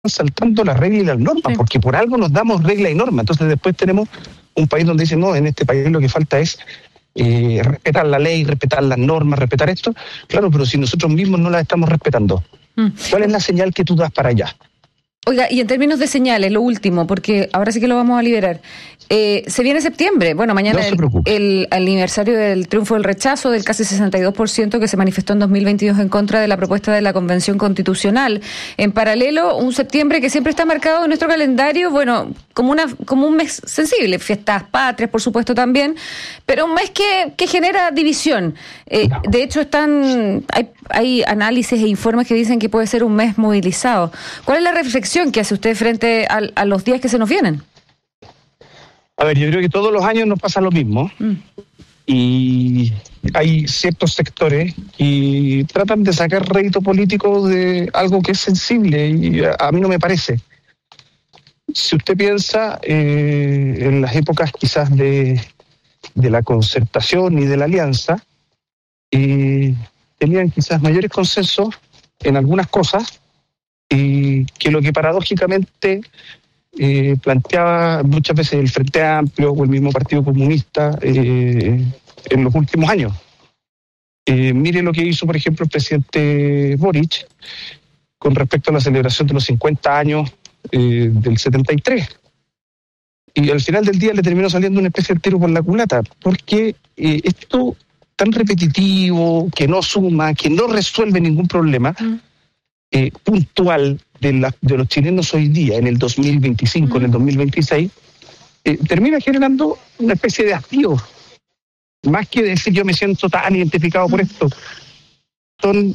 saltando las reglas y las normas, Sí. porque por algo nos damos reglas y normas. Entonces después tenemos un país donde dicen, no, en este país lo que falta es respetar la ley, respetar las normas, respetar esto. Claro, pero si nosotros mismos no las estamos respetando, ¿cuál es la señal que tú das para allá? Oiga, y en términos de señales, lo último, porque ahora sí que lo vamos a liberar. Se viene septiembre, bueno, mañana No se preocupe. el aniversario del triunfo del rechazo del casi 62% que se manifestó en 2022 en contra de la propuesta de la Convención Constitucional. En paralelo, un septiembre que siempre está marcado en nuestro calendario, bueno, como un mes sensible, fiestas patrias, por supuesto, pero un mes que genera división. De hecho, hay análisis e informes que dicen que puede ser un mes movilizado. ¿Cuál es la reflexión que hace usted frente a los días que se nos vienen? A ver, yo creo que todos los años nos pasa lo mismo. Y hay ciertos sectores que tratan de sacar rédito político de algo que es sensible y a mí no me parece. Si usted piensa en las épocas quizás de la concertación y de la alianza, tenían quizás mayores consensos en algunas cosas que lo que paradójicamente planteaba muchas veces el Frente Amplio o el mismo Partido Comunista en los últimos años. Mire lo que hizo, por ejemplo, el presidente Boric con respecto a la celebración de los 50 años del 73. Y al final del día le terminó saliendo una especie de tiro por la culata, porque esto tan repetitivo, que no suma, que no resuelve ningún problema puntual de los chilenos hoy día, en el 2025, en el 2026, termina generando una especie de hastío. Más que decir yo me siento tan identificado por esto, son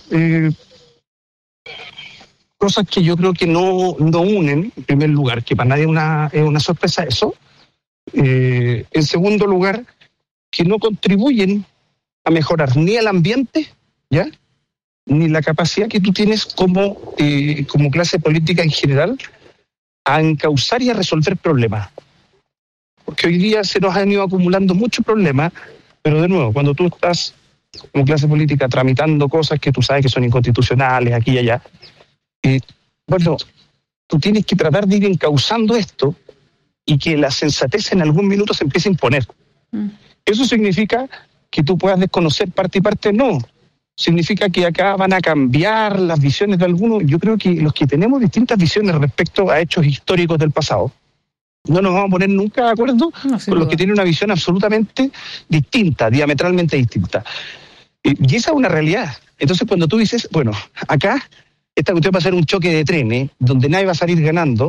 cosas que yo creo que no unen, en primer lugar, que para nadie es una sorpresa eso. En segundo lugar, que no contribuyen a mejorar ni el ambiente, ¿ya?, ni la capacidad que tú tienes como clase política en general a encauzar y a resolver problemas. Porque hoy día se nos han ido acumulando muchos problemas, pero de nuevo, cuando tú estás como clase política tramitando cosas que tú sabes que son inconstitucionales aquí y allá, bueno, tú tienes que tratar de ir encauzando esto y que la sensatez en algún minuto se empiece a imponer. ¿Eso significa que tú puedas desconocer parte y parte? No. Significa que acá van a cambiar las visiones de algunos. Yo creo que los que tenemos distintas visiones respecto a hechos históricos del pasado, no nos vamos a poner nunca de acuerdo con los que tienen una visión absolutamente distinta, diametralmente distinta. Y esa es una realidad. Entonces, cuando tú dices, bueno, acá esta cuestión va a ser un choque de trenes, donde nadie va a salir ganando,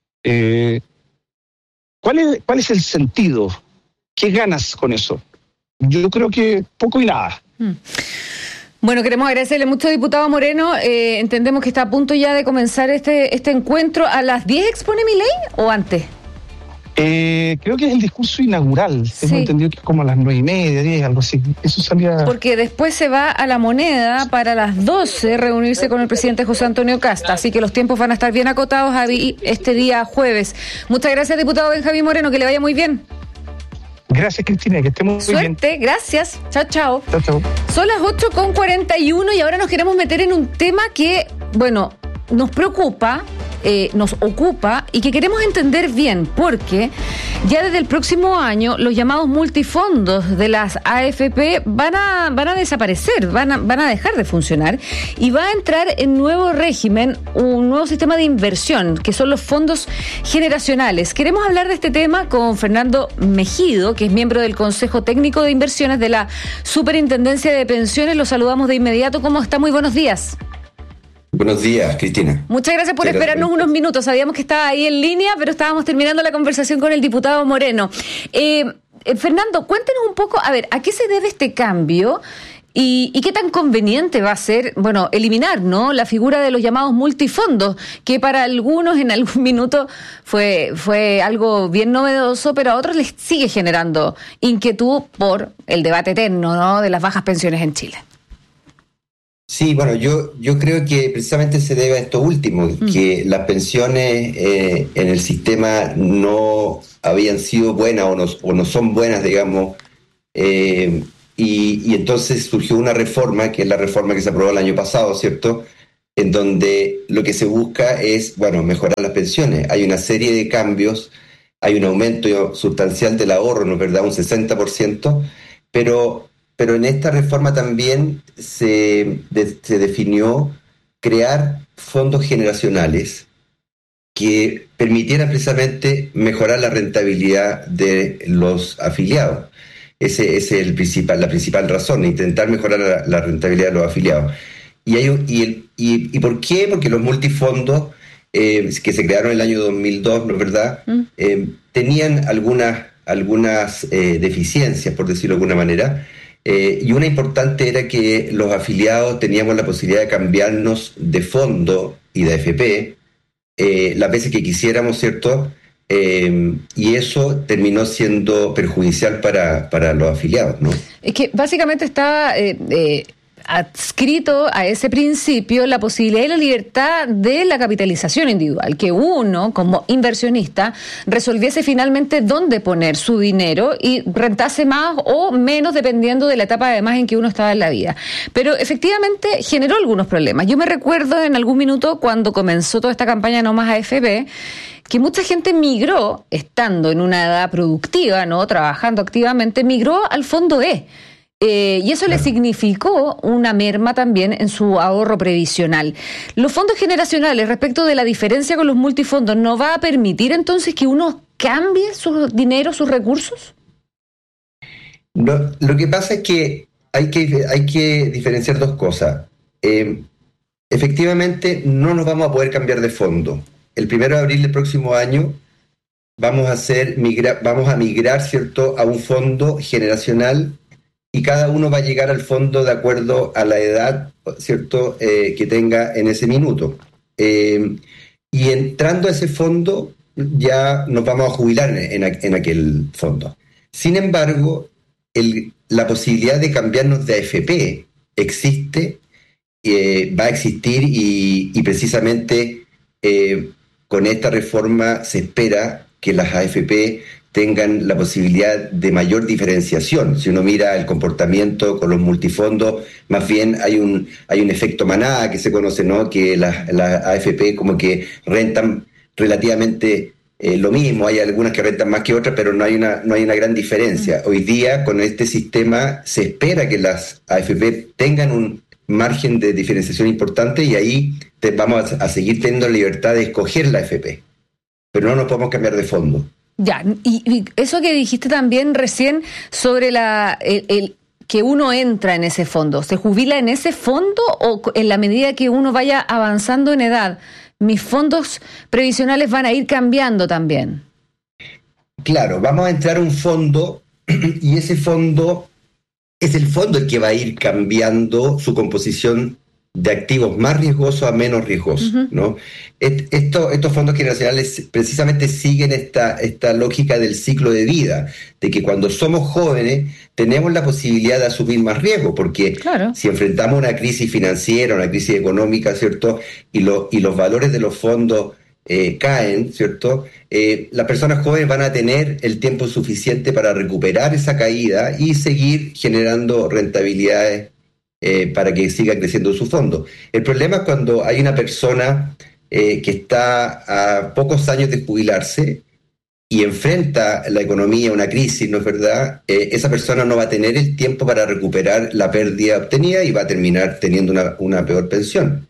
¿cuál es el sentido? ¿Qué ganas con eso? Yo creo que poco y nada. Bueno, queremos agradecerle mucho, diputado Moreno. Entendemos que está a punto ya de comenzar este encuentro. ¿A las 10 expone mi ley o antes? Creo que es el discurso inaugural. Sí. Tengo entendido que es como a las 9:30, 10, algo así. Eso salía... Porque después se va a La Moneda para las 12 reunirse con el presidente José Antonio Casta. Así que los tiempos van a estar bien acotados este día jueves. Muchas gracias, diputado Benjamín Moreno. Que le vaya muy bien. Gracias, Cristina, que estemos muy bien. Suerte, gracias. Chao, chao. Chao, chao. Son las 8:41 y ahora nos queremos meter en un tema que, bueno, nos preocupa, nos ocupa y que queremos entender bien, porque ya desde el próximo año los llamados multifondos de las AFP van a desaparecer, van a dejar de funcionar y va a entrar en nuevo régimen, un nuevo sistema de inversión, que son los fondos generacionales. Queremos hablar de este tema con Fernando Mejido, que es miembro del Consejo Técnico de Inversiones de la Superintendencia de Pensiones. Lo saludamos de inmediato. ¿Cómo está? Muy buenos días. Buenos días, Cristina. Muchas gracias por esperarnos unos minutos. Sabíamos que estaba ahí en línea, pero estábamos terminando la conversación con el diputado Moreno. Fernando, cuéntenos un poco, a ver, ¿a qué se debe este cambio? ¿Y qué tan conveniente va a ser, bueno, eliminar, ¿no?, la figura de los llamados multifondos, que para algunos en algún minuto fue algo bien novedoso, pero a otros les sigue generando inquietud por el debate eterno, ¿no?, de las bajas pensiones en Chile? Sí, bueno, yo creo que precisamente se debe a esto último, que las pensiones en el sistema no habían sido buenas o no son buenas, digamos, y entonces surgió una reforma, que es la reforma que se aprobó el año pasado, ¿cierto?, en donde lo que se busca es, mejorar las pensiones. Hay una serie de cambios, hay un aumento sustancial del ahorro, ¿no es verdad?, un 60%, pero en esta reforma también se definió crear fondos generacionales que permitieran precisamente mejorar la rentabilidad de los afiliados. Ese es la principal razón, intentar mejorar la rentabilidad de los afiliados. ¿Y por qué? Porque los multifondos que se crearon en el año 2002, ¿no es verdad?, tenían algunas deficiencias, por decirlo de alguna manera, y una importante era que los afiliados teníamos la posibilidad de cambiarnos de fondo y de AFP las veces que quisiéramos, ¿cierto? Y eso terminó siendo perjudicial para los afiliados, ¿no? Es que básicamente está adscrito a ese principio la posibilidad y la libertad de la capitalización individual, que uno como inversionista resolviese finalmente dónde poner su dinero y rentase más o menos dependiendo de la etapa además en que uno estaba en la vida. Pero efectivamente generó algunos problemas. Yo me recuerdo en algún minuto cuando comenzó toda esta campaña No Más AFP, que mucha gente migró, estando en una edad productiva, ¿no?, trabajando activamente, migró al fondo E. Y eso le significó una merma también en su ahorro previsional. ¿Los fondos generacionales, respecto de la diferencia con los multifondos, no va a permitir entonces que uno cambie su dinero, sus recursos? No, lo que pasa es que hay que diferenciar dos cosas. Efectivamente, no nos vamos a poder cambiar de fondo. El 1 de abril del próximo año vamos a migrar, ¿cierto?, a un fondo generacional, y cada uno va a llegar al fondo de acuerdo a la edad, ¿cierto?, que tenga en ese minuto. Y entrando a ese fondo, ya nos vamos a jubilar en aquel fondo. Sin embargo, la posibilidad de cambiarnos de AFP existe, va a existir, y precisamente con esta reforma se espera que las AFP tengan la posibilidad de mayor diferenciación. Si uno mira el comportamiento con los multifondos, más bien hay un efecto manada que se conoce, ¿no?, que las AFP como que rentan relativamente lo mismo. Hay algunas que rentan más que otras, pero no hay una gran diferencia. Hoy día, con este sistema, se espera que las AFP tengan un margen de diferenciación importante, y ahí vamos a seguir teniendo la libertad de escoger la AFP, pero no nos podemos cambiar de fondo. Ya, y eso que dijiste también recién sobre el que uno entra en ese fondo, ¿se jubila en ese fondo o en la medida que uno vaya avanzando en edad, mis fondos previsionales van a ir cambiando también? Claro, vamos a entrar a un fondo, y ese fondo es el fondo el que va a ir cambiando su composición de activos más riesgosos a menos riesgosos, ¿no? Estos fondos generacionales precisamente siguen esta lógica del ciclo de vida, de que cuando somos jóvenes tenemos la posibilidad de asumir más riesgo, porque claro, si enfrentamos una crisis financiera, una crisis económica, ¿cierto?, y los valores de los fondos caen, ¿cierto?, las personas jóvenes van a tener el tiempo suficiente para recuperar esa caída y seguir generando rentabilidades para que siga creciendo su fondo. El problema es cuando hay una persona que está a pocos años de jubilarse y enfrenta la economía a una crisis, ¿no es verdad? Esa persona no va a tener el tiempo para recuperar la pérdida obtenida y va a terminar teniendo una peor pensión.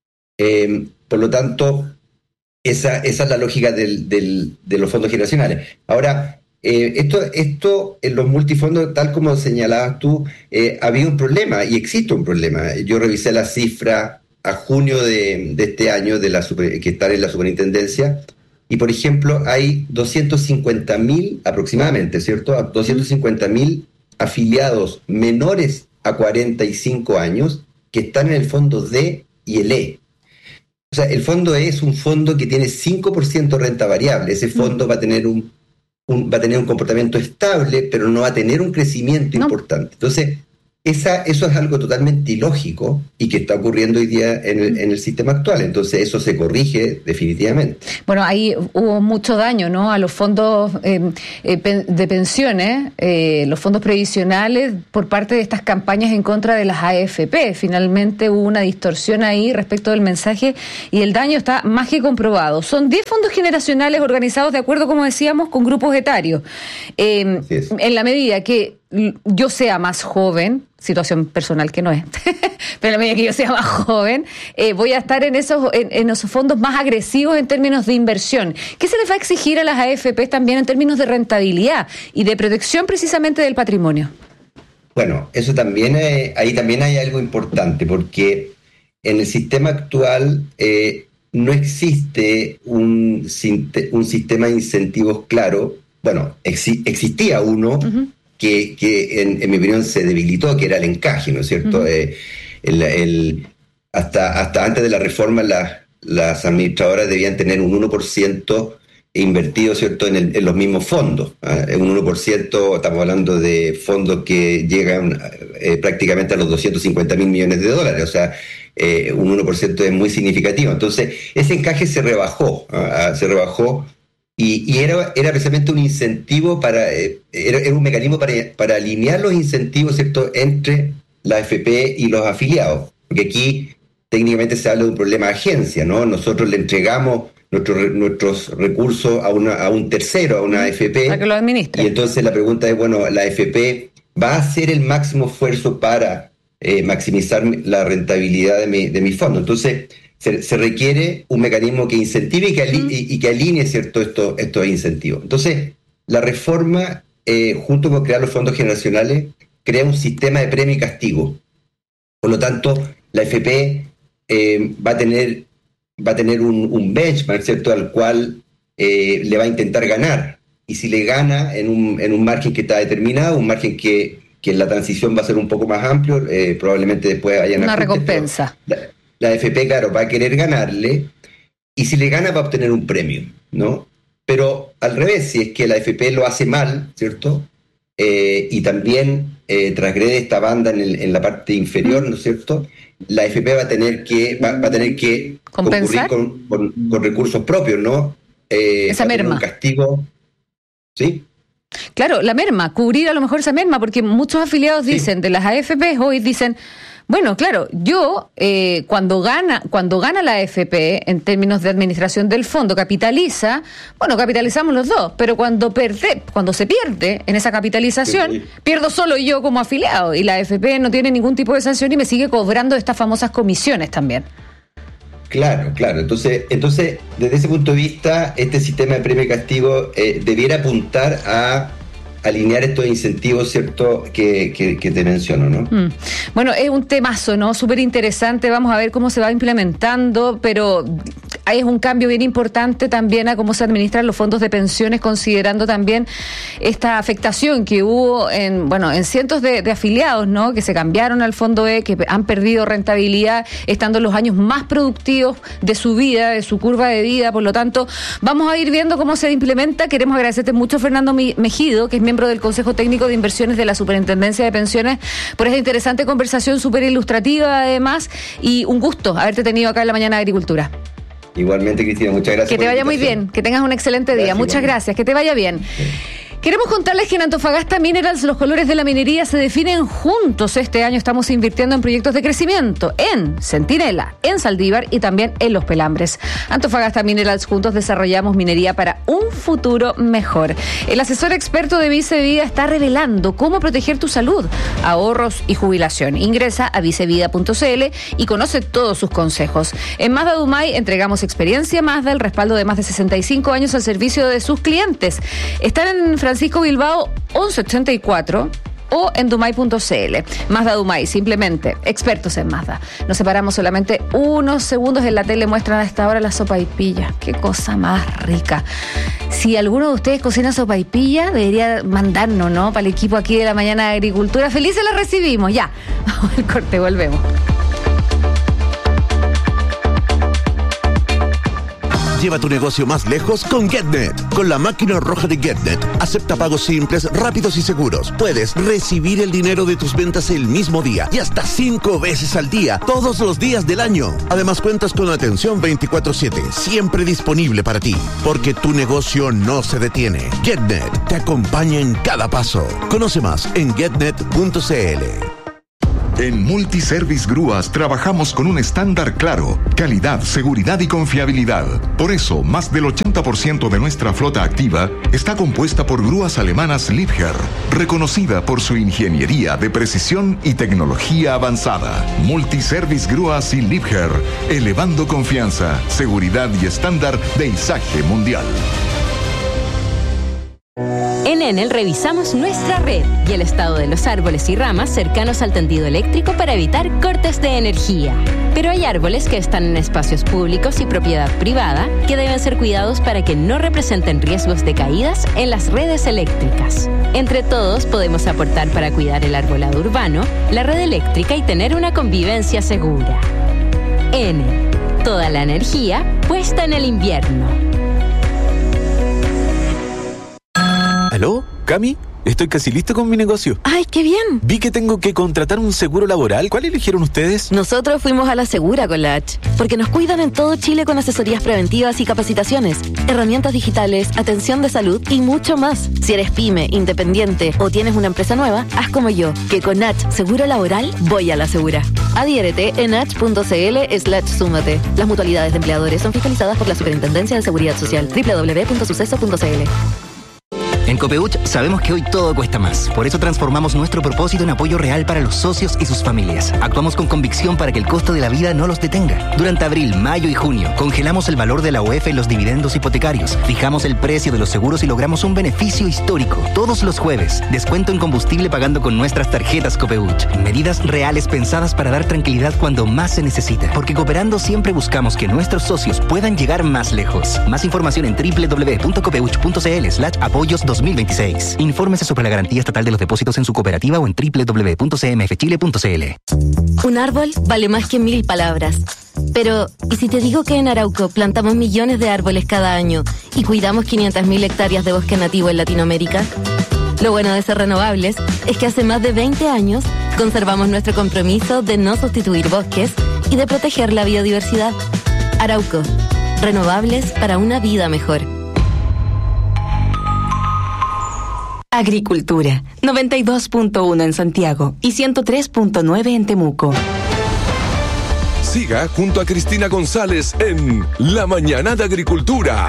Por lo tanto, esa es la lógica de los fondos generacionales. Ahora, esto en los multifondos, tal como señalabas tú, había un problema y existe un problema. Yo revisé la cifra a junio de este año que están en la superintendencia, y por ejemplo hay 250.000 aproximadamente, ¿cierto? 250.000 afiliados menores a 45 años que están en el fondo D y el E. O sea, el fondo E es un fondo que tiene 5% renta variable. Ese fondo va a tener un comportamiento estable, pero no va a tener un crecimiento importante. Entonces, eso es algo totalmente ilógico y que está ocurriendo hoy día en el sistema actual. Entonces, eso se corrige definitivamente. Bueno, ahí hubo mucho daño, ¿no?, a los fondos de pensiones, los fondos previsionales, por parte de estas campañas en contra de las AFP. Finalmente hubo una distorsión ahí respecto del mensaje y el daño está más que comprobado. Son 10 fondos generacionales organizados de acuerdo, como decíamos, con grupos etarios. En la medida que yo sea más joven, situación personal que no es, pero en la medida que yo sea más joven, voy a estar en esos fondos más agresivos en términos de inversión. ¿Qué se les va a exigir a las AFP también en términos de rentabilidad y de protección precisamente del patrimonio? Bueno, eso también ahí también hay algo importante, porque en el sistema actual no existe un sistema de incentivos claro. Bueno, existía uno, uh-huh, que en mi opinión se debilitó, que era el encaje, ¿no es cierto? Uh-huh. Hasta antes de la reforma las administradoras debían tener un 1% invertido, ¿cierto?, en los mismos fondos. Un 1%, estamos hablando de fondos que llegan prácticamente a los 250.000 millones de dólares, o sea, un 1% es muy significativo. Entonces, ese encaje se rebajó, y era precisamente un incentivo era un mecanismo para alinear los incentivos, ¿cierto?, entre la AFP y los afiliados, porque aquí técnicamente se habla de un problema de agencia, ¿no? Nosotros le entregamos nuestros recursos a un tercero, a una AFP, para que lo administre. Y entonces la pregunta es, bueno, ¿la AFP va a hacer el máximo esfuerzo para maximizar la rentabilidad de mi fondo? Entonces se requiere un mecanismo que incentive y que alinee, ¿cierto?, estos incentivos. Entonces la reforma, junto con crear los fondos generacionales, crea un sistema de premio y castigo. Por lo tanto, la AFP va a tener un benchmark, ¿cierto?, al cual le va a intentar ganar. Y si le gana en un margen que está determinado, un margen que en la transición va a ser un poco más amplio, probablemente después haya una recompensa. La AFP, claro, va a querer ganarle, y si le gana va a obtener un premio, ¿no? Pero al revés, si es que la AFP lo hace mal, ¿cierto?, y también transgrede esta banda en la parte inferior, ¿no es cierto?, la AFP va a tener que ¿compensar? concurrir con recursos propios, ¿no? Esa merma. Un castigo, ¿sí? Claro, la merma, cubrir a lo mejor esa merma, porque muchos afiliados dicen, de las AFP hoy dicen, bueno, claro, yo cuando gana la AFP en términos de administración del fondo, capitaliza, bueno, capitalizamos los dos, pero cuando se pierde en esa capitalización, pierdo solo yo como afiliado, y la AFP no tiene ningún tipo de sanción y me sigue cobrando estas famosas comisiones también. Claro. Entonces, desde ese punto de vista, este sistema de premio y castigo debiera apuntar a alinear estos incentivos, ¿cierto?, que te menciono, ¿no? Bueno, es un temazo, ¿no? Súper interesante. Vamos a ver cómo se va implementando, pero es un cambio bien importante también a cómo se administran los fondos de pensiones, considerando también esta afectación que hubo en cientos de afiliados, ¿no?, que se cambiaron al fondo E, que han perdido rentabilidad estando en los años más productivos de su vida, de su curva de vida. Por lo tanto, vamos a ir viendo cómo se implementa. Queremos agradecerte mucho, Fernando Mejido, que es miembro del Consejo Técnico de Inversiones de la Superintendencia de Pensiones, por esta interesante conversación, súper ilustrativa además, y un gusto haberte tenido acá en la Mañana de Agricultura. Igualmente, Cristina, muchas gracias. Que te vaya muy bien, que tengas un excelente día. Muchas gracias, que te vaya bien. Queremos contarles que en Antofagasta Minerals los colores de la minería se definen juntos. Este año estamos invirtiendo en proyectos de crecimiento en Centinela, en Saldívar y también en Los Pelambres. Antofagasta Minerals, juntos desarrollamos minería para un futuro mejor. El asesor experto de Vicevida está revelando cómo proteger tu salud, ahorros y jubilación. Ingresa a vicevida.cl y conoce todos sus consejos. En Mazda Dumay entregamos experiencia Mazda, el respaldo de más de 65 años al servicio de sus clientes. Están en Francisco Bilbao 1184 o en dumay.cl. Mazda Dumay, simplemente expertos en Mazda. Nos separamos solamente unos segundos. En la tele muestran a esta hora la sopaipilla. Qué cosa más rica. Si alguno de ustedes cocina sopaipilla, debería mandarnos, ¿no?, para el equipo aquí de la Mañana de Agricultura. Felices la recibimos. Ya, vamos al corte, volvemos. Lleva tu negocio más lejos con GetNet. Con la máquina roja de GetNet, acepta pagos simples, rápidos y seguros. Puedes recibir el dinero de tus ventas el mismo día y hasta 5 veces al día, todos los días del año. Además, cuentas con atención 24/7, siempre disponible para ti, porque tu negocio no se detiene. GetNet te acompaña en cada paso. Conoce más en getnet.cl. En Multiservice Grúas trabajamos con un estándar claro: calidad, seguridad y confiabilidad. Por eso, más del 80% de nuestra flota activa está compuesta por grúas alemanas Liebherr, reconocida por su ingeniería de precisión y tecnología avanzada. Multiservice Grúas y Liebherr, elevando confianza, seguridad y estándar de izaje mundial. En Enel revisamos nuestra red y el estado de los árboles y ramas cercanos al tendido eléctrico para evitar cortes de energía. Pero hay árboles que están en espacios públicos y propiedad privada que deben ser cuidados para que no representen riesgos de caídas en las redes eléctricas. Entre todos podemos aportar para cuidar el arbolado urbano, la red eléctrica y tener una convivencia segura. Enel, toda la energía puesta en el invierno. ¿Aló? ¿Cami? Estoy casi listo con mi negocio. ¡Ay, qué bien! Vi que tengo que contratar un seguro laboral. ¿Cuál eligieron ustedes? Nosotros fuimos a la Segura con la H, porque nos cuidan en todo Chile con asesorías preventivas y capacitaciones, herramientas digitales, atención de salud y mucho más. Si eres pyme, independiente o tienes una empresa nueva, haz como yo, que con H Seguro Laboral voy a la Segura. Adhiérete en h.cl/súmate. Las mutualidades de empleadores son fiscalizadas por la Superintendencia de Seguridad Social. www.suceso.cl. En Copeuch sabemos que hoy todo cuesta más. Por eso transformamos nuestro propósito en apoyo real para los socios y sus familias. Actuamos con convicción para que el costo de la vida no los detenga. Durante abril, mayo y junio, congelamos el valor de la UEF en los dividendos hipotecarios, fijamos el precio de los seguros y logramos un beneficio histórico. Todos los jueves, descuento en combustible pagando con nuestras tarjetas Copeuch. Medidas reales pensadas para dar tranquilidad cuando más se necesita. Porque cooperando siempre buscamos que nuestros socios puedan llegar más lejos. Más información en www.copeuch.cl/apoyos 2026. Infórmese sobre la garantía estatal de los depósitos en su cooperativa o en www.cmfchile.cl. Un árbol vale más que 1000 palabras. Pero, ¿y si te digo que en Arauco plantamos millones de árboles cada año y cuidamos 500.000 hectáreas de bosque nativo en Latinoamérica? Lo bueno de ser renovables es que hace más de 20 años conservamos nuestro compromiso de no sustituir bosques y de proteger la biodiversidad. Arauco, renovables para una vida mejor. Agricultura, 92.1 en Santiago y 103.9 en Temuco. Siga junto a Cristina González en La Mañana de Agricultura.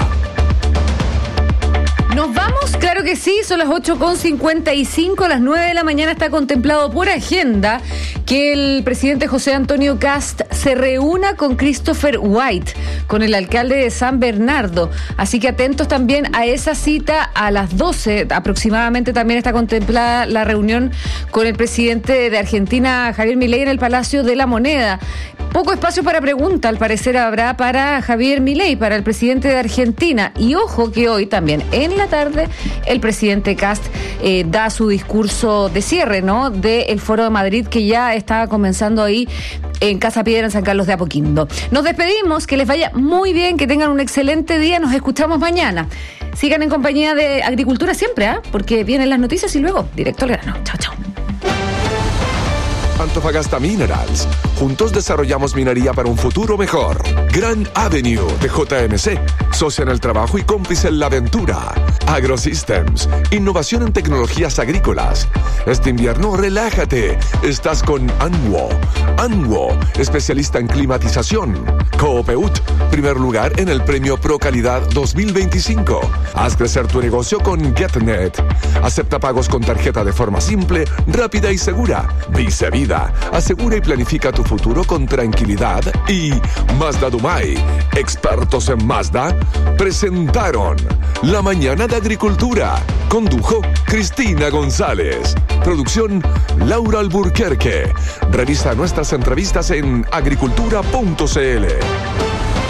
¿Nos vamos? Claro que sí, son las 8:55, a las 9 de la mañana está contemplado por agenda que el presidente José Antonio Kast se reúna con Christopher White, con el alcalde de San Bernardo. Así que atentos también a esa cita. A las 12 aproximadamente también está contemplada la reunión con el presidente de Argentina, Javier Milei, en el Palacio de la Moneda. Poco espacio para pregunta, al parecer, habrá para Javier Milei, para el presidente de Argentina. Y ojo que hoy también, en la tarde, el presidente Kast da su discurso de cierre, ¿no?, del Foro de Madrid, que ya está comenzando ahí en Casa Piedra, en San Carlos de Apoquindo. Nos despedimos, que les vaya muy bien, que tengan un excelente día, nos escuchamos mañana. Sigan en compañía de Agricultura siempre, porque vienen las noticias y luego, directo al grano. Chao, chao. Antofagasta Minerals. Juntos desarrollamos minería para un futuro mejor. Grand Avenue de JMC. Socia en el trabajo y cómplice en la aventura. AgroSystems. Innovación en tecnologías agrícolas. Este invierno, relájate. Estás con Anwo. Anwo, especialista en climatización. Coopeut, primer lugar en el premio Pro Calidad 2025. Haz crecer tu negocio con GetNet. Acepta pagos con tarjeta de forma simple, rápida y segura. Vicevida. Asegura y planifica tu futuro con tranquilidad. Y Mazda Dumay, expertos en Mazda, presentaron La Mañana de Agricultura. Condujo Cristina González. Producción Laura Alburquerque. Revisa nuestras entrevistas en agricultura.cl.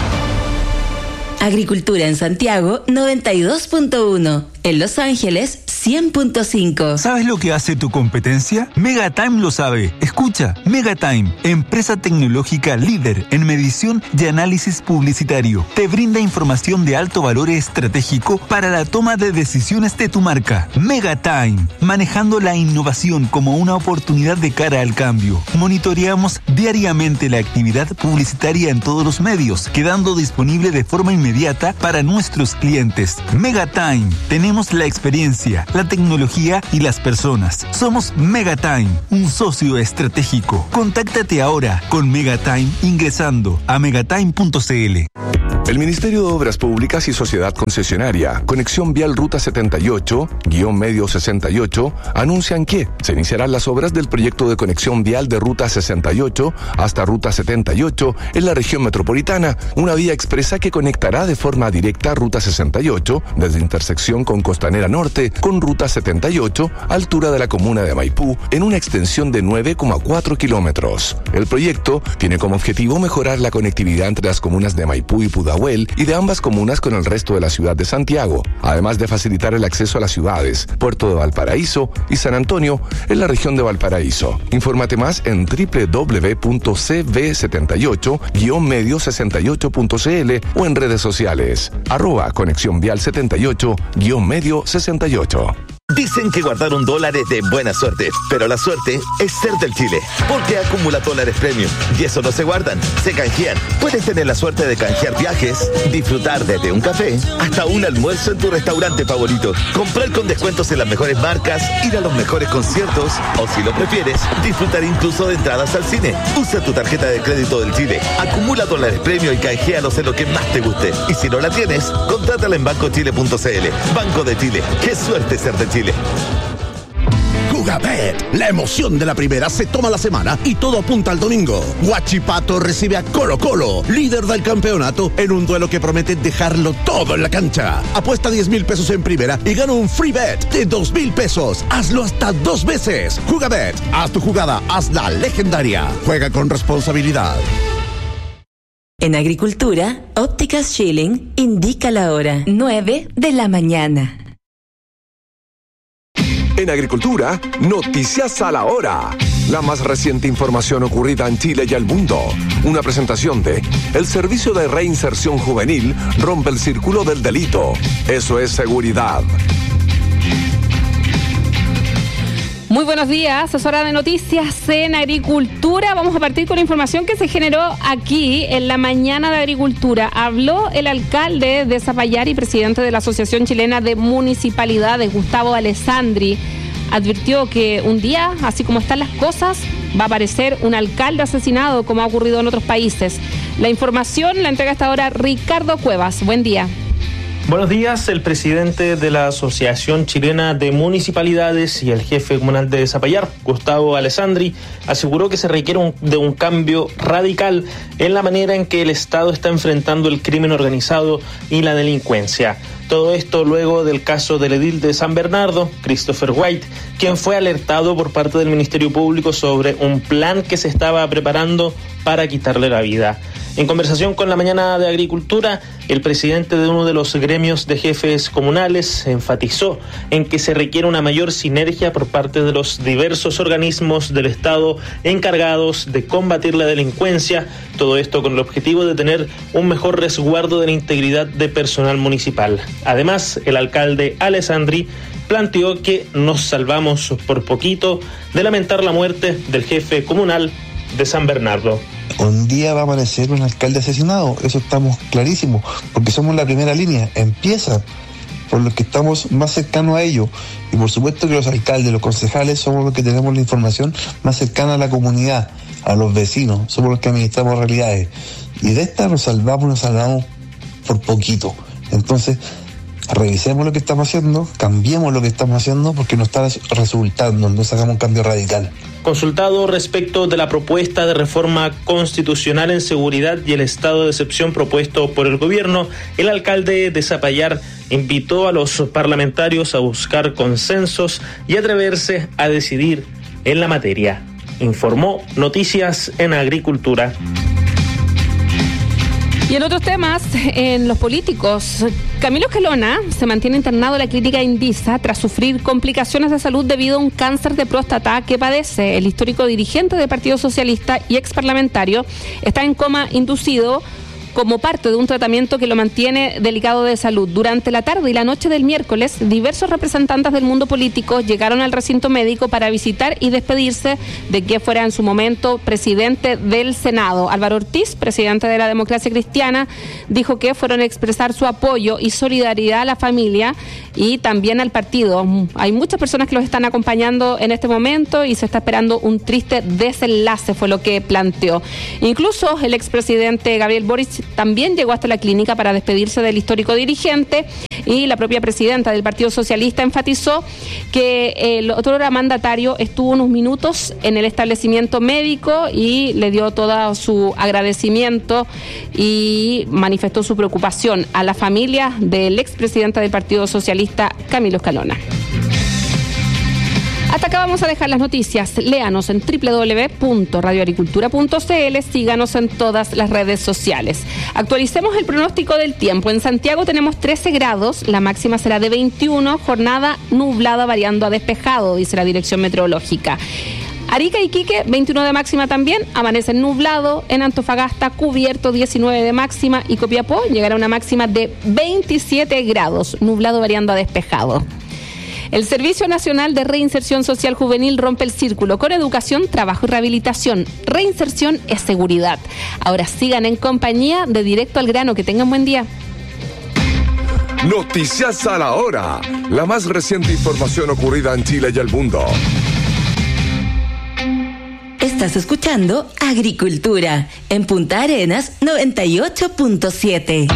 Agricultura en Santiago, 92.1. En Los Ángeles, 100.5. ¿Sabes lo que hace tu competencia? Megatime lo sabe. Escucha, Megatime, empresa tecnológica líder en medición y análisis publicitario, te brinda información de alto valor estratégico para la toma de decisiones de tu marca. Megatime, manejando la innovación como una oportunidad de cara al cambio. Monitoreamos diariamente la actividad publicitaria en todos los medios, quedando disponible de forma inmediata para nuestros clientes. Megatime, tenemos la experiencia, la tecnología y las personas. Somos Megatime, un socio estratégico. Contáctate ahora con Megatime ingresando a megatime.cl. El Ministerio de Obras Públicas y Sociedad Concesionaria, Conexión Vial Ruta 78-Medio 68, anuncian que se iniciarán las obras del proyecto de conexión vial de Ruta 68 hasta Ruta 78 en la región metropolitana, una vía expresa que conectará de forma directa Ruta 68 desde intersección con Costanera Norte con Ruta 78, altura de la comuna de Maipú, en una extensión de 9,4 kilómetros. El proyecto tiene como objetivo mejorar la conectividad entre las comunas de Maipú y Pudahuel y de ambas comunas con el resto de la ciudad de Santiago, además de facilitar el acceso a las ciudades Puerto de Valparaíso y San Antonio en la región de Valparaíso. Infórmate más en www.cv78-medio68.cl o en redes sociales @Conexión Vial 78-Medio 68. Dicen que guardaron dólares de buena suerte, pero la suerte es ser del Chile, porque acumula dólares premium y eso no se guardan, se canjean. Puedes tener la suerte de canjear viajes, disfrutar desde un café hasta un almuerzo en tu restaurante favorito, comprar con descuentos en las mejores marcas, ir a los mejores conciertos o, si lo prefieres, disfrutar incluso de entradas al cine. Usa tu tarjeta de crédito del Chile, acumula dólares premium y canjealos en lo que más te guste. Y si no la tienes, contrátala en bancochile.cl. Banco de Chile, qué suerte ser de Chile. Jugabet, la emoción de la primera se toma la semana y todo apunta al domingo. Huachipato recibe a Colo Colo, líder del campeonato, en un duelo que promete dejarlo todo en la cancha. Apuesta 10,000 pesos en primera y gana un free bet de 2,000 pesos. Hazlo hasta 2 veces. Jugabet, haz tu jugada, hazla legendaria. Juega con responsabilidad. En Agricultura, Ópticas Schilling indica la hora 9 de la mañana. En Agricultura, noticias a la hora. La más reciente información ocurrida en Chile y el mundo. Una presentación de el Servicio de Reinserción Juvenil rompe el círculo del delito. Eso es seguridad. Muy buenos días, es hora de noticias en Agricultura. Vamos a partir con la información que se generó aquí en la mañana de Agricultura. Habló el alcalde de Zapallar y presidente de la Asociación Chilena de Municipalidades, Gustavo Alessandri. Advirtió que un día, así como están las cosas, va a aparecer un alcalde asesinado como ha ocurrido en otros países. La información la entrega hasta ahora Ricardo Cuevas. Buen día. Buenos días. El presidente de la Asociación Chilena de Municipalidades y el jefe comunal de Zapallar, Gustavo Alessandri, aseguró que se requiere de un cambio radical en la manera en que el Estado está enfrentando el crimen organizado y la delincuencia. Todo esto luego del caso del edil de San Bernardo, Christopher White, quien fue alertado por parte del Ministerio Público sobre un plan que se estaba preparando para quitarle la vida. En conversación con la mañana de Agricultura, el presidente de uno de los gremios de jefes comunales enfatizó en que se requiere una mayor sinergia por parte de los diversos organismos del Estado encargados de combatir la delincuencia, todo esto con el objetivo de tener un mejor resguardo de la integridad de personal municipal. Además, el alcalde Alessandri planteó que nos salvamos por poquito de lamentar la muerte del jefe comunal de San Bernardo. Un día va a aparecer un alcalde asesinado, eso estamos clarísimos, porque somos la primera línea, empieza por los que estamos más cercanos a ellos, y por supuesto que los alcaldes, los concejales somos los que tenemos la información más cercana a la comunidad, a los vecinos, somos los que administramos realidades, y de esta nos salvamos por poquito. Entonces, revisemos lo que estamos haciendo, cambiemos lo que estamos haciendo, porque no está resultando, no hagamos un cambio radical. Consultado respecto de la propuesta de reforma constitucional en seguridad y el estado de excepción propuesto por el gobierno, el alcalde de Zapallar invitó a los parlamentarios a buscar consensos y atreverse a decidir en la materia. Informó Noticias en Agricultura. Y en otros temas, en los políticos, Camilo Escalona se mantiene internado en la clínica Indisa tras sufrir complicaciones de salud debido a un cáncer de próstata que padece. El histórico dirigente del Partido Socialista y exparlamentario está en coma inducido como parte de un tratamiento que lo mantiene delicado de salud. Durante la tarde y la noche del miércoles, diversos representantes del mundo político llegaron al recinto médico para visitar y despedirse de quien fuera en su momento presidente del Senado. Álvaro Ortiz, presidente de la Democracia Cristiana, dijo que fueron a expresar su apoyo y solidaridad a la familia y también al partido. Hay muchas personas que los están acompañando en este momento y se está esperando un triste desenlace, fue lo que planteó. Incluso el expresidente Gabriel Boric también llegó hasta la clínica para despedirse del histórico dirigente, y la propia presidenta del Partido Socialista enfatizó que el otro mandatario estuvo unos minutos en el establecimiento médico y le dio todo su agradecimiento y manifestó su preocupación a la familia del expresidente del Partido Socialista, Camilo Escalona. Hasta acá vamos a dejar las noticias. Léanos en www.radioagricultura.cl, síganos en todas las redes sociales. Actualicemos el pronóstico del tiempo. En Santiago tenemos 13 grados, la máxima será de 21, jornada nublada variando a despejado, dice la Dirección Meteorológica. Arica y Iquique, 21 de máxima también, amanece nublado. En Antofagasta, cubierto, 19 de máxima, y Copiapó llegará a una máxima de 27 grados, nublado variando a despejado. El Servicio Nacional de Reinserción Social Juvenil rompe el círculo con educación, trabajo y rehabilitación. Reinserción es seguridad. Ahora sigan en compañía de Directo al Grano. Que tengan buen día. Noticias a la hora. La más reciente información ocurrida en Chile y el mundo. Estás escuchando Agricultura en Punta Arenas 98.7.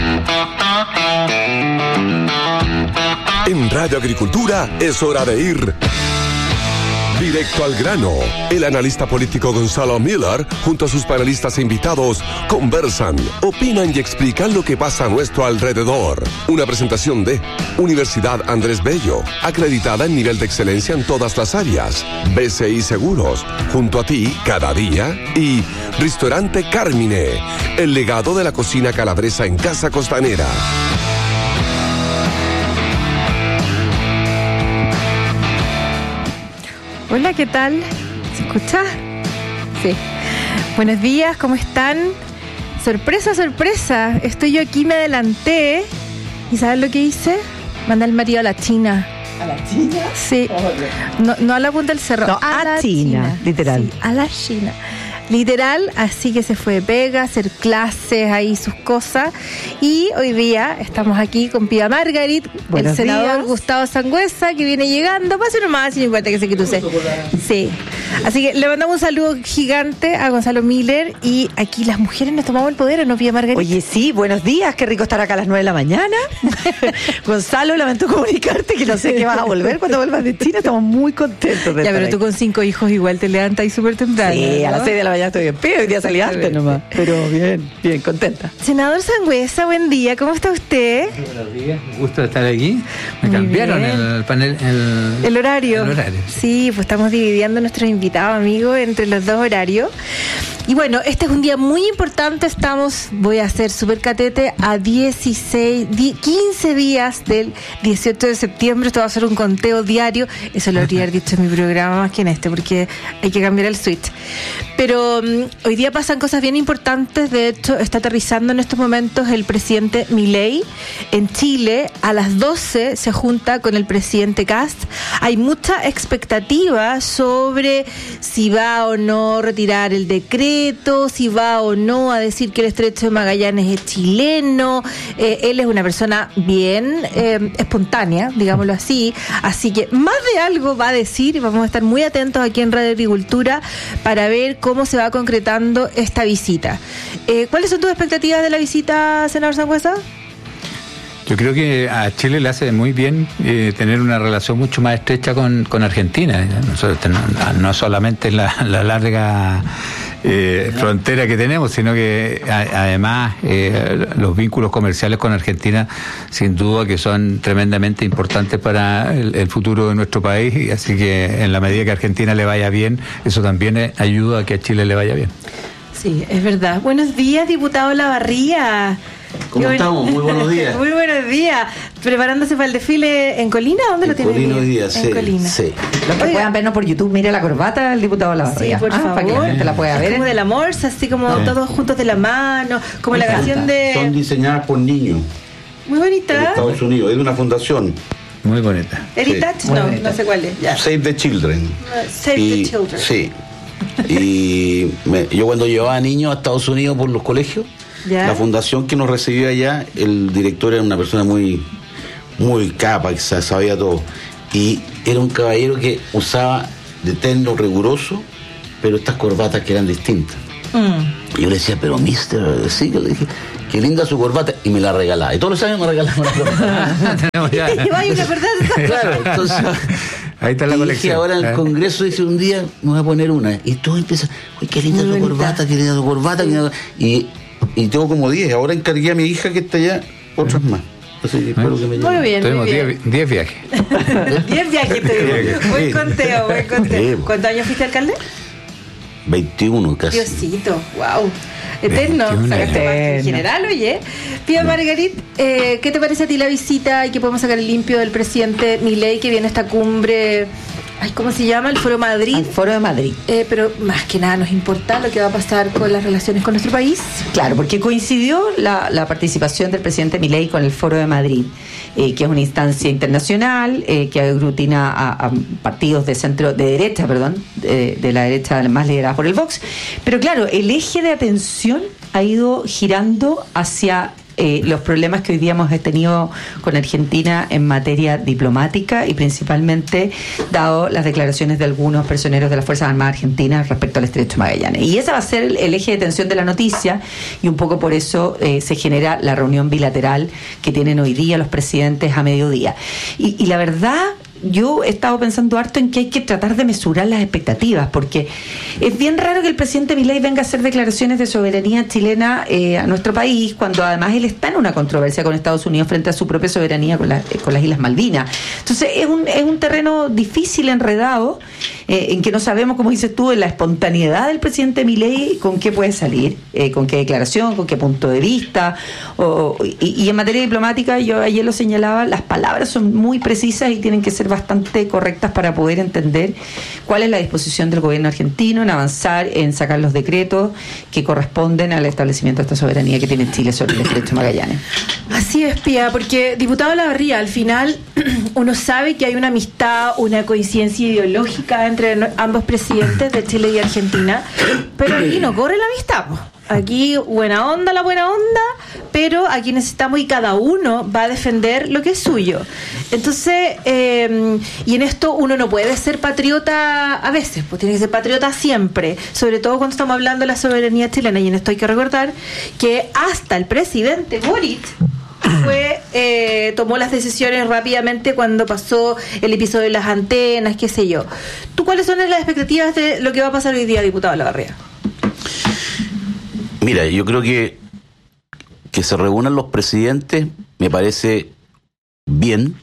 En Radio Agricultura es hora de ir directo al grano. El analista político Gonzalo Miller, junto a sus panelistas e invitados, conversan, opinan y explican lo que pasa a nuestro alrededor. Una presentación de Universidad Andrés Bello, acreditada en nivel de excelencia en todas las áreas. BCI Seguros, junto a ti cada día. Y Restaurante Carmine, el legado de la cocina calabresa en Casa Costanera. Hola, ¿qué tal? ¿Se escucha? Sí. Buenos días, ¿cómo están? Sorpresa, sorpresa. Estoy yo aquí, me adelanté. ¿Y sabes lo que hice? Mandé al marido a la China. ¿A la China? Sí. No a la punta del cerro. No, a la China, literal. Sí, a la China. Literal, así que se fue de pega, hacer clases, ahí sus cosas. Y hoy día estamos aquí con Pía Margarit, el senador días. Gustavo Sangüesa, que viene llegando. Pase nomás, sin importa que sé que tú sé. Sí. Así que le mandamos un saludo gigante a Gonzalo Miller. Y aquí las mujeres nos tomamos el poder, ¿o no, Pía Margarit? Oye, sí, buenos días, qué rico estar acá a las 9 de la mañana. Gonzalo, lamento comunicarte que no sé qué vas a volver cuando vuelvas de China. Estamos muy contentos de estar pero tú con 5 hijos igual te levantas ahí súper temprano. Sí, ¿no? A las 6 de la mañana estoy en pie, hoy día salí antes nomás, pero bien, contenta. Senador Sangüesa, buen día, ¿cómo está usted? Buenos días, un gusto de estar aquí. Me muy cambiaron bien. El panel, el horario. El horario. Sí, pues estamos dividiendo nuestros invitados, amigos, entre los dos horarios. Y bueno, este es un día muy importante, voy a hacer súper catete, a 15 días del 18 de septiembre, esto va a ser un conteo diario, eso lo habría dicho en mi programa más que en este, porque hay que cambiar el switch. Pero hoy día pasan cosas bien importantes, de hecho está aterrizando en estos momentos el presidente Milei en Chile, a las 12 se junta con el presidente Kast, hay mucha expectativa sobre si va o no retirar el decreto, si va o no a decir que el Estrecho de Magallanes es chileno. Él es una persona bien espontánea, digámoslo así que más de algo va a decir y vamos a estar muy atentos aquí en Radio Agricultura para ver cómo se va concretando esta visita. ¿Cuáles son tus expectativas de la visita, senador Sangüesa? Yo creo que a Chile le hace muy bien tener una relación mucho más estrecha con Argentina. No solamente la larga frontera que tenemos, sino que además los vínculos comerciales con Argentina sin duda que son tremendamente importantes para el futuro de nuestro país, y así que en la medida que a Argentina le vaya bien, eso también ayuda a que a Chile le vaya bien. Sí, es verdad. Buenos días, diputado Olavarría. ¿Cómo estamos? Muy buenos días. Muy buenos días. ¿Preparándose para el desfile en Colina? ¿Dónde lo tiene? Colina hoy día, sí. En Colina. Sí. Los que puedan vernos por YouTube, mire la corbata del diputado Olavarría. Sí, por favor. Para que la gente la pueda ver. Es como de la morsa, así como todos juntos de la mano, como la canción de... Son diseñadas por niños. Muy En bonita. Estados Unidos. Es de una fundación. Muy bonita. Heritage, Sí. no sé cuál es. Ya. Save the Children. Save the Children. Sí. Y yo cuando llevaba niños a Estados Unidos por los colegios, ¿Ya? la fundación que nos recibía allá, el director era una persona muy capa, que sabía todo. Y era un caballero que usaba de terno riguroso, pero estas corbatas que eran distintas. Y yo le decía, pero mister, sí, que le dije, qué linda su corbata, y me la regalaba. Y todos los años me regalaba una corbata. Claro, entonces... Ahí está la colección. Dije, ahora en el Congreso dice un día, me voy a poner una. Y todo empieza, uy, qué linda tu corbata, qué linda tu corbata. Y tengo como 10. Ahora encargué a mi hija que está allá otras más. Así que espero que me Muy bien, Tenemos muy bien. 10 viajes. 10 viajes te digo. Buen conteo, buen conteo. Sí. ¿Cuántos años fuiste alcalde? 21 casi. Diosito, wow. Eterno. 21 Sacaste años. más que en general, oye. Pía Margarit, ¿qué te parece a ti la visita y que podemos sacar el limpio del presidente Milei que viene a esta cumbre? Ay, ¿cómo se llama? El Foro Madrid. El Foro de Madrid. Pero más que nada nos importa lo que va a pasar con las relaciones con nuestro país. Claro, porque coincidió la participación del presidente Milei con el Foro de Madrid, que es una instancia internacional que aglutina a partidos de derecha, de la derecha más liderada por el Vox. Pero claro, el eje de atención ha ido girando hacia los problemas que hoy día hemos tenido con Argentina en materia diplomática y principalmente dado las declaraciones de algunos personeros de las Fuerzas Armadas Argentinas respecto al Estrecho de Magallanes. Y ese va a ser el eje de atención de la noticia y un poco por eso se genera la reunión bilateral que tienen hoy día los presidentes a mediodía. Y la verdad... Yo he estado pensando harto en que hay que tratar de mesurar las expectativas, porque es bien raro que el presidente Milei venga a hacer declaraciones de soberanía chilena a nuestro país, cuando además él está en una controversia con Estados Unidos frente a su propia soberanía con las Islas Malvinas. Entonces es un terreno difícil, enredado, en que no sabemos, como dices tú, en la espontaneidad del presidente Milei, con qué puede salir, con qué declaración, con qué punto de vista. Y en materia diplomática, yo ayer lo señalaba, las palabras son muy precisas y tienen que ser bastante correctas para poder entender cuál es la disposición del gobierno argentino en avanzar, en sacar los decretos que corresponden al establecimiento de esta soberanía que tiene Chile sobre el Estrecho de Magallanes. Así es, Pía, porque diputado Olavarría, al final uno sabe que hay una amistad, una coincidencia ideológica entre ambos presidentes de Chile y Argentina, pero aquí no corre la amistad, po. Aquí buena onda, pero aquí necesitamos y cada uno va a defender lo que es suyo. Entonces, y en esto uno no puede ser patriota a veces, pues tiene que ser patriota siempre, sobre todo cuando estamos hablando de la soberanía chilena. Y en esto hay que recordar que hasta el presidente Boric tomó las decisiones rápidamente cuando pasó el episodio de las antenas, qué sé yo. ¿Tú cuáles son las expectativas de lo que va a pasar hoy día, diputado Olavarría? Mira, yo creo que se reúnan los presidentes me parece bien,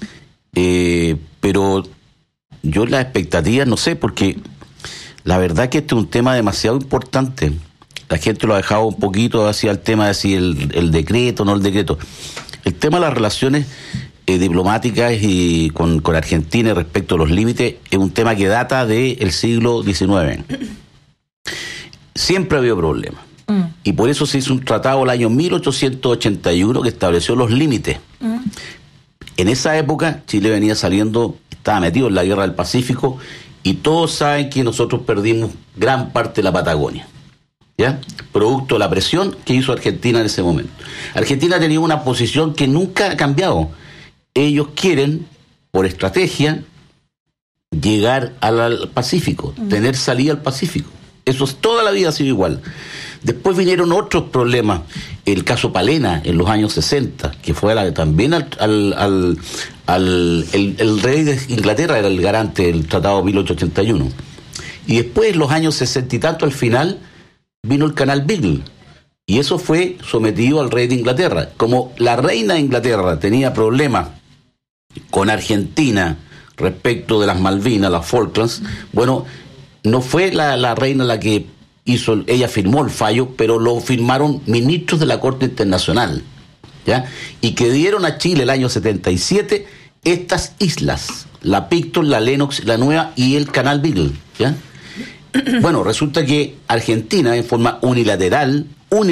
pero yo las expectativas no sé, porque la verdad que este es un tema demasiado importante. La gente lo ha dejado un poquito hacia el tema de si el decreto o no el decreto. El tema de las relaciones diplomáticas y con Argentina respecto a los límites es un tema que data del siglo XIX. Siempre ha habido problemas. Y por eso se hizo un tratado el año 1881 que estableció los límites. En esa época Chile venía saliendo, estaba metido en la guerra del Pacífico y todos saben que nosotros perdimos gran parte de la Patagonia, ¿ya? Producto de la presión que hizo Argentina en ese momento. Argentina tenía una posición que nunca ha cambiado. Ellos quieren, por estrategia, llegar al Pacífico, tener salida al Pacífico. Eso es, toda la vida ha sido igual. Después vinieron otros problemas, el caso Palena en los años 60, que fue también el rey de Inglaterra era el garante del Tratado 1881. Y después, en los años 60 y tanto, al final, vino el canal Beagle. Y eso fue sometido al rey de Inglaterra. Como la reina de Inglaterra tenía problemas con Argentina respecto de las Malvinas, las Falklands, bueno, no fue la reina la que ella firmó el fallo, pero lo firmaron ministros de la Corte Internacional, ¿ya? Y que dieron a Chile el año 77 estas islas, la Picton, la Lennox, la Nueva y el Canal Beagle, ¿ya? Bueno, resulta que Argentina, en forma unilateral,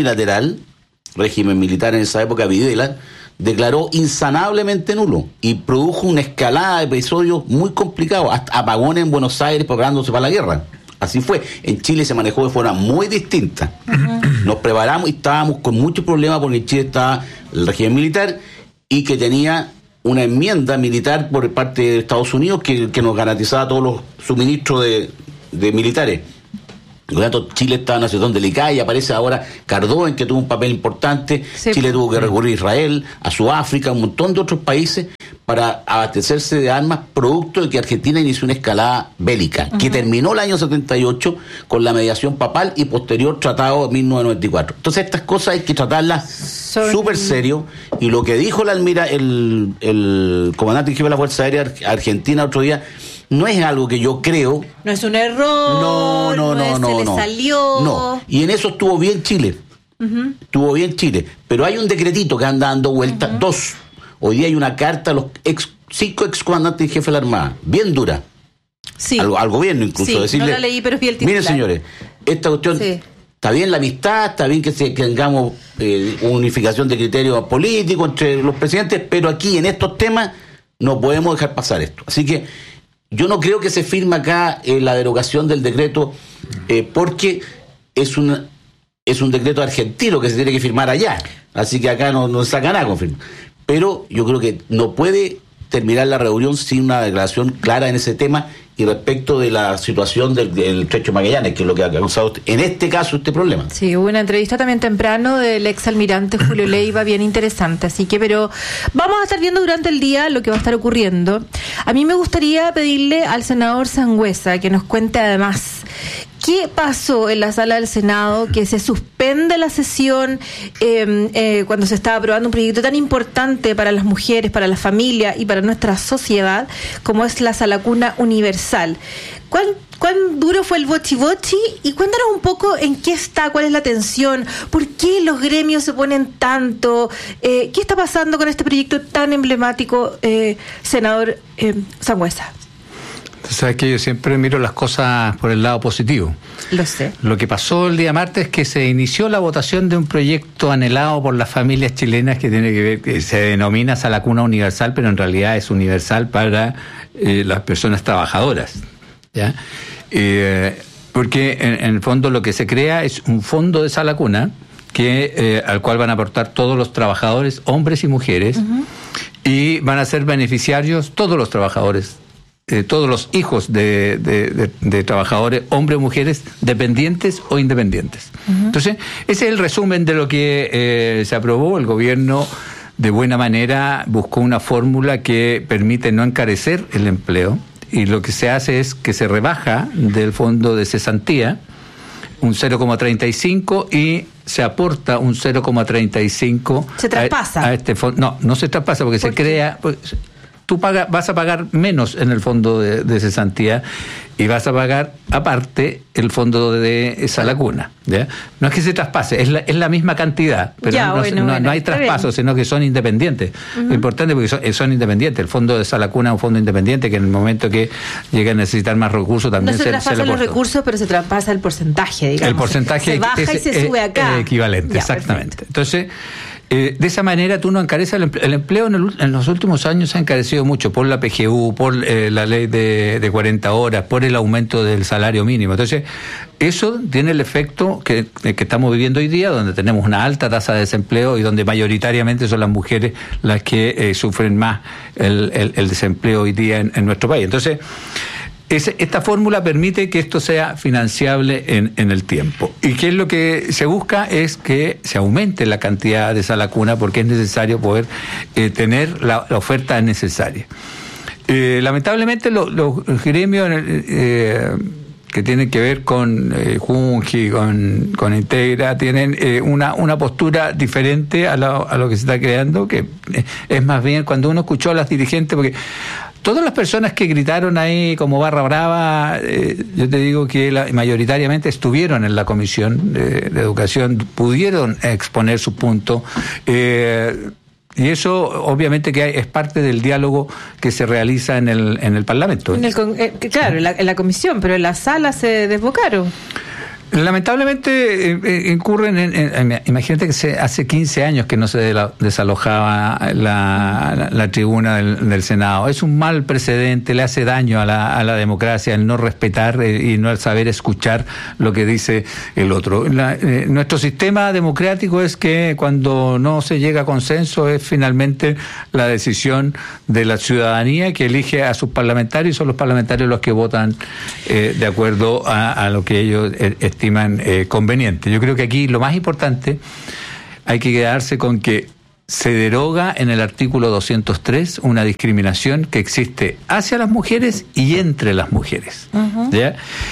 régimen militar en esa época, Videla, declaró insanablemente nulo y produjo una escalada de episodios muy complicados, hasta apagones en Buenos Aires preparándose para la guerra. Así fue. En Chile se manejó de forma muy distinta. Nos preparamos y estábamos con muchos problemas porque en Chile estaba el régimen militar y que tenía una enmienda militar por parte de Estados Unidos que nos garantizaba todos los suministros de militares. Por lo tanto, Chile está en una situación delicada y aparece ahora Cardón, que tuvo un papel importante. Sí. Chile tuvo que recurrir a Israel, a Sudáfrica, a un montón de otros países para abastecerse de armas, producto de que Argentina inició una escalada bélica, que terminó el año 78 con la mediación papal y posterior tratado de 1994. Entonces, estas cosas hay que tratarlas súper serio, y lo que dijo el comandante en jefe de la Fuerza Aérea Argentina otro día, no es algo que yo creo. No es un error. No. Se le salió. No. Y en eso estuvo bien Chile. Estuvo bien Chile. Pero hay un decretito que anda dando vuelta. Dos. Hoy día hay una carta a los 5 excomandantes y jefes de la Armada. Bien dura. Sí. Al gobierno incluso. Sí, decirle, no la leí, pero vi el titular. Miren, señores, esta cuestión. Sí. Está bien la amistad, está bien que tengamos unificación de criterios políticos entre los presidentes, pero aquí en estos temas no podemos dejar pasar esto. Así que yo no creo que se firme acá la derogación del decreto porque es un decreto argentino que se tiene que firmar allá. Así que acá no saca nada con firma. Pero yo creo que no puede terminar la reunión sin una declaración clara en ese tema y respecto de la situación del Estrecho Magallanes, que es lo que ha causado en este caso este problema. Sí, hubo una entrevista también temprano del exalmirante Julio Leiva, bien interesante, así que, pero vamos a estar viendo durante el día lo que va a estar ocurriendo. A mí me gustaría pedirle al senador Sangüesa que nos cuente además ¿qué pasó en la sala del Senado que se suspende la sesión cuando se estaba aprobando un proyecto tan importante para las mujeres, para la familia y para nuestra sociedad como es la salacuna universal? ¿Cuán duro fue el bochi-bochi? Y cuéntanos un poco en qué está, cuál es la tensión, por qué los gremios se ponen tanto, qué está pasando con este proyecto tan emblemático, senador Sangüesa. Sabes que yo siempre miro las cosas por el lado positivo. Lo sé. Lo que pasó el día martes es que se inició la votación de un proyecto anhelado por las familias chilenas que tiene que ver, que se denomina Salacuna Universal, pero en realidad es universal para las personas trabajadoras, ¿ya? Porque en el fondo lo que se crea es un fondo de salacuna al cual van a aportar todos los trabajadores, hombres y mujeres, y van a ser beneficiarios todos los trabajadores, todos los hijos de trabajadores, hombres o mujeres, dependientes o independientes. Entonces, ese es el resumen de lo que se aprobó. El gobierno, de buena manera, buscó una fórmula que permite no encarecer el empleo, y lo que se hace es que se rebaja del fondo de cesantía un 0,35 y se aporta un 0,35. ¿Se traspasa? A este fondo. No se traspasa porque se crea. Tú vas a pagar menos en el fondo de cesantía y vas a pagar aparte el fondo de salacuna, ¿ya? No es que se traspase, es la misma cantidad, pero ya, no hay traspaso, sino que son independientes. Lo importante es porque son independientes. El fondo de salacuna es un fondo independiente que en el momento que llega a necesitar más recursos también no se traspasan los recursos, pero se traspasa el porcentaje, digamos. El porcentaje se baja y se sube acá. Equivalente, ya, exactamente. Perfecto. Entonces, de esa manera tú no encareces el empleo. En los últimos años se ha encarecido mucho por la PGU, por la ley de 40 horas, por el aumento del salario mínimo. Entonces, eso tiene el efecto que estamos viviendo hoy día, donde tenemos una alta tasa de desempleo y donde mayoritariamente son las mujeres las que sufren más el desempleo hoy día en nuestro país. Entonces, esta fórmula permite que esto sea financiable en el tiempo. ¿Y qué es lo que se busca? Es que se aumente la cantidad de salacuna porque es necesario poder tener la oferta necesaria. Lamentablemente los gremios que tienen que ver con Junji, con Integra, tienen una postura diferente a lo que se está creando, que es más bien cuando uno escuchó a las dirigentes, porque Todas las personas que gritaron ahí como barra brava, yo te digo que mayoritariamente estuvieron en la Comisión de Educación, pudieron exponer su punto. Y eso, obviamente, que es parte del diálogo que se realiza en el Parlamento. Claro, en la comisión, pero en la sala se desbocaron. Lamentablemente incurren imagínate que hace 15 años que no se desalojaba la tribuna del Senado. Es un mal precedente, le hace daño a la democracia el no respetar y no el saber escuchar lo que dice el otro. Nuestro sistema democrático es que cuando no se llega a consenso es finalmente la decisión de la ciudadanía que elige a sus parlamentarios, y son los parlamentarios los que votan de acuerdo a lo que ellos estiman conveniente. Yo creo que aquí lo más importante hay que quedarse con que se deroga en el artículo 203 una discriminación que existe hacia las mujeres y entre las mujeres. Uh-huh. ¿Ya?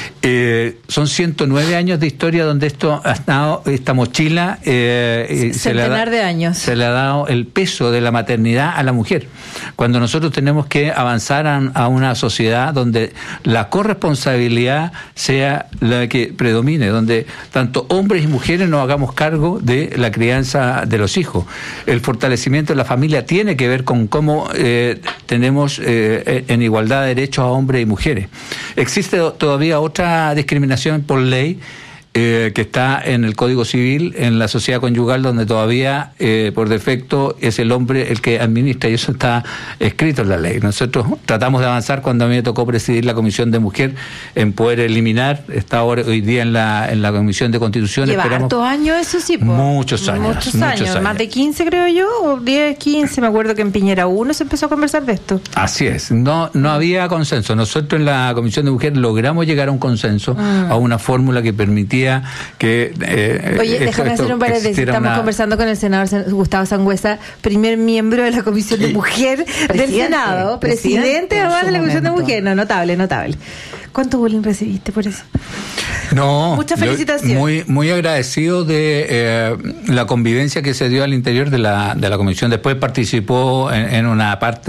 Son 109 años de historia donde esto ha estado, esta mochila centenar de años. Se le ha dado el peso de la maternidad a la mujer. Cuando nosotros tenemos que avanzar a una sociedad donde la corresponsabilidad sea la que predomine, donde tanto hombres y mujeres nos hagamos cargo de la crianza de los hijos. El fortalecimiento de la familia tiene que ver con cómo tenemos en igualdad de derechos a hombres y mujeres. Existe todavía otra discriminación por ley que está en el Código Civil, en la sociedad conyugal, donde todavía por defecto es el hombre el que administra, y eso está escrito en la ley. Nosotros tratamos de avanzar cuando a mí me tocó presidir la Comisión de Mujer en poder eliminar, está hoy día en la Comisión de Constitución. Lleva hartos años eso, sí. Muchos años. Más de 15 creo yo, o 10, 15, me acuerdo que en Piñera 1 se empezó a conversar de esto. Así es, no había consenso. Nosotros en la Comisión de Mujer logramos llegar a un consenso, a una fórmula que permitía que oye, déjame hacer un paréntesis. Estamos conversando con el senador Gustavo Sangüesa, primer miembro de la Comisión de Mujer del Senado, presidente además de la Comisión de Mujer. No, notable. ¿Cuánto bullying recibiste por eso? No, muchas felicitaciones. Muy agradecido de la convivencia que se dio al interior de la Comisión. Después participó en una parte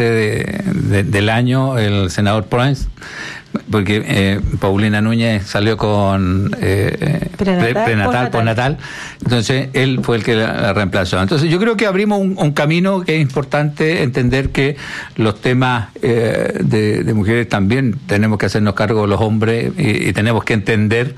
del año el senador Proens, porque Paulina Núñez salió con prenatal, postnatal, entonces él fue el que la reemplazó. Entonces yo creo que abrimos un camino que es importante entender que los temas de mujeres también tenemos que hacernos cargo de los hombres y tenemos que entender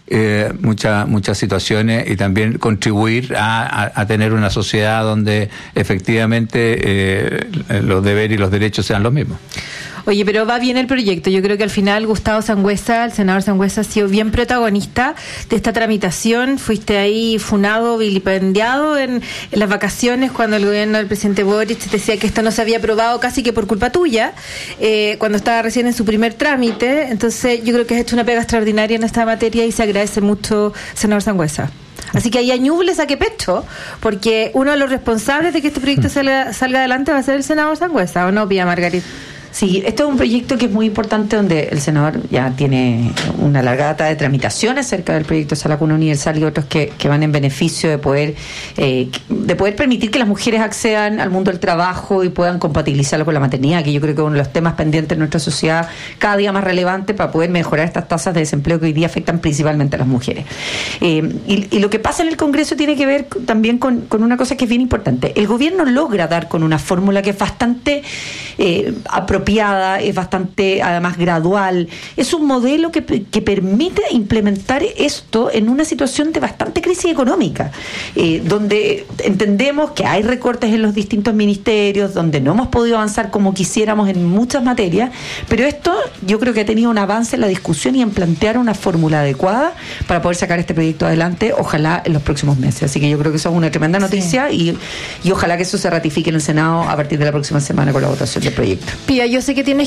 muchas situaciones y también contribuir a tener una sociedad donde efectivamente los deberes y los derechos sean los mismos. Oye, pero va bien el proyecto. Yo creo que al final Gustavo Sangüesa, el senador Sangüesa, ha sido bien protagonista de esta tramitación. Fuiste ahí funado, vilipendiado en las vacaciones cuando el gobierno del presidente Boric te decía que esto no se había aprobado casi que por culpa tuya, cuando estaba recién en su primer trámite. Entonces yo creo que has hecho una pega extraordinaria en esta materia y se agradece mucho, senador Sangüesa. Así que ahí añuble saque pecho, porque uno de los responsables de que este proyecto salga adelante va a ser el senador Sangüesa, ¿o no, Pía Margarit? Sí, esto es un proyecto que es muy importante, donde el senador ya tiene una larga data de tramitaciones acerca del proyecto Sala Cuna Universal y otros que van en beneficio de poder permitir que las mujeres accedan al mundo del trabajo y puedan compatibilizarlo con la maternidad, que yo creo que es uno de los temas pendientes en nuestra sociedad cada día más relevante para poder mejorar estas tasas de desempleo que hoy día afectan principalmente a las mujeres. Y lo que pasa en el Congreso tiene que ver también con una cosa que es bien importante. El gobierno logra dar con una fórmula que es bastante apropiada, es bastante además gradual, es un modelo que permite implementar esto en una situación de bastante crisis económica, donde entendemos que hay recortes en los distintos ministerios, donde no hemos podido avanzar como quisiéramos en muchas materias, pero esto yo creo que ha tenido un avance en la discusión y en plantear una fórmula adecuada para poder sacar este proyecto adelante, ojalá en los próximos meses. Así que yo creo que eso es una tremenda noticia, sí. y ojalá que eso se ratifique en el Senado a partir de la próxima semana con la votación del proyecto. Pía, yo sé que tienes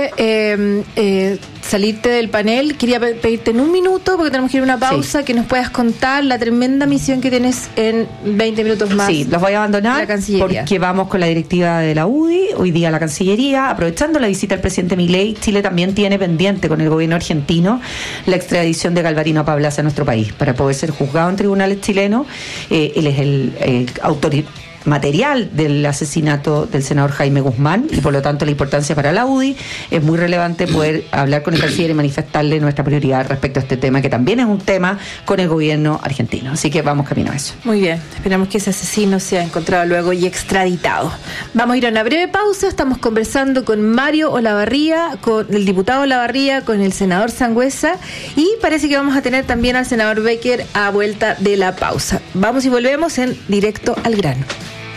que salirte del panel. Quería pedirte en un minuto, porque tenemos que ir a una pausa, sí, que nos puedas contar la tremenda misión que tienes en 20 minutos más. Sí, los voy a abandonar porque vamos con la directiva de la UDI, hoy día la Cancillería, aprovechando la visita del presidente Milei. Chile también tiene pendiente con el gobierno argentino la extradición de Galvarino Pablaza a nuestro país, para poder ser juzgado en tribunales chilenos. Él es el material del asesinato del senador Jaime Guzmán y por lo tanto la importancia para la UDI. Es muy relevante poder hablar con el canciller y manifestarle nuestra prioridad respecto a este tema, que también es un tema con el gobierno argentino. Así que vamos camino a eso. Muy bien, esperamos que ese asesino sea encontrado luego y extraditado. Vamos a ir a una breve pausa. Estamos conversando con Mario Olavarría, con el diputado Olavarría, con el senador Sangüesa, y parece que vamos a tener también al senador Becker a vuelta de la pausa. Vamos y volvemos en Directo al Grano.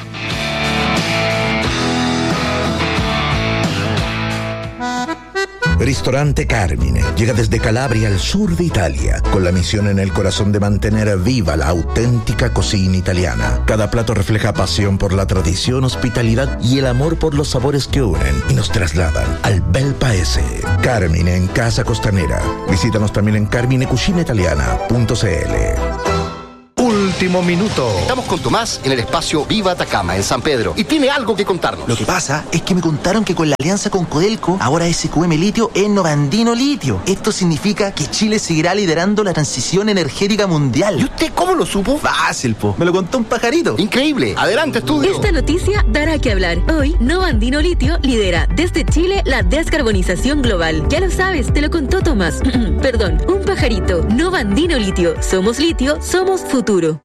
Ristorante Carmine llega desde Calabria al sur de Italia, con la misión en el corazón de mantener viva la auténtica cocina italiana. Cada plato refleja pasión por la tradición, hospitalidad y el amor por los sabores que unen y nos trasladan al bel paese. Carmine en Casa Costanera. Visítanos también en carminecucinaitaliana.cl. Último minuto. Estamos con Tomás en el espacio Viva Atacama, en San Pedro, y tiene algo que contarnos. Lo que pasa es que me contaron que con la alianza con Codelco, ahora SQM Litio es Novandino Litio. Esto significa que Chile seguirá liderando la transición energética mundial. ¿Y usted cómo lo supo? Fácil, po. Me lo contó un pajarito. Increíble. Adelante, estudio. Esta noticia dará que hablar. Hoy, Novandino Litio lidera desde Chile la descarbonización global. Ya lo sabes, te lo contó Tomás. Perdón, un pajarito. Novandino Litio. Somos litio, somos futuro.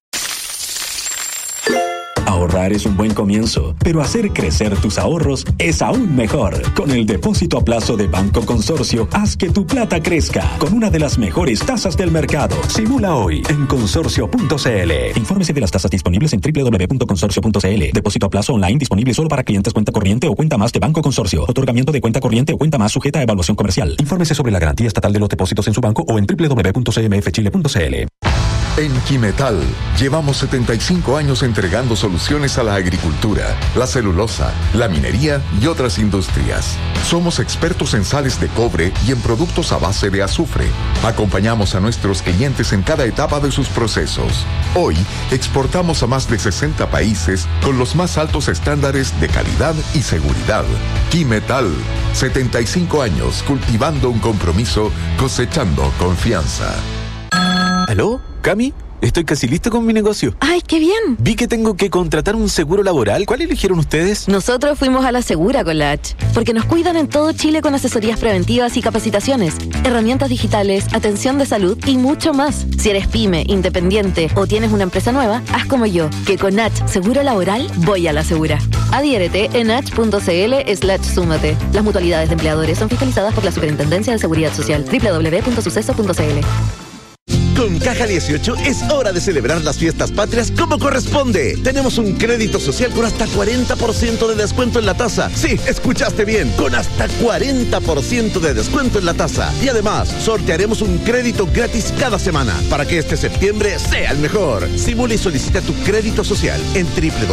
Ahorrar es un buen comienzo, pero hacer crecer tus ahorros es aún mejor. Con el depósito a plazo de Banco Consorcio, haz que tu plata crezca con una de las mejores tasas del mercado. Simula hoy en consorcio.cl. Infórmese de las tasas disponibles en www.consorcio.cl. Depósito a plazo online disponible solo para clientes cuenta corriente o cuenta más de Banco Consorcio. Otorgamiento de cuenta corriente o cuenta más sujeta a evaluación comercial. Infórmese sobre la garantía estatal de los depósitos en su banco o en www.cmfchile.cl. En Quimetal llevamos 75 años entregando soluciones a la agricultura, la celulosa, la minería y otras industrias. Somos expertos en sales de cobre y en productos a base de azufre. Acompañamos a nuestros clientes en cada etapa de sus procesos. Hoy exportamos a más de 60 países con los más altos estándares de calidad y seguridad. Quimetal, 75 años cultivando un compromiso, cosechando confianza. ¿Aló? ¿Cami? Estoy casi listo con mi negocio. ¡Ay, qué bien! Vi que tengo que contratar un seguro laboral. ¿Cuál eligieron ustedes? Nosotros fuimos a la Segura con la H, porque nos cuidan en todo Chile con asesorías preventivas y capacitaciones, herramientas digitales, atención de salud y mucho más. Si eres pyme, independiente o tienes una empresa nueva, haz como yo, que con H Seguro Laboral voy a la Segura. Adhiérete en h.cl/súmate. Las mutualidades de empleadores son fiscalizadas por la Superintendencia de Seguridad Social. www.suceso.cl. Con Caja 18 es hora de celebrar las fiestas patrias como corresponde. Tenemos un crédito social con hasta 40% de descuento en la tasa. Sí, escuchaste bien, con hasta 40% de descuento en la tasa. Y además, sortearemos un crédito gratis cada semana para que este septiembre sea el mejor. Simula y solicita tu crédito social en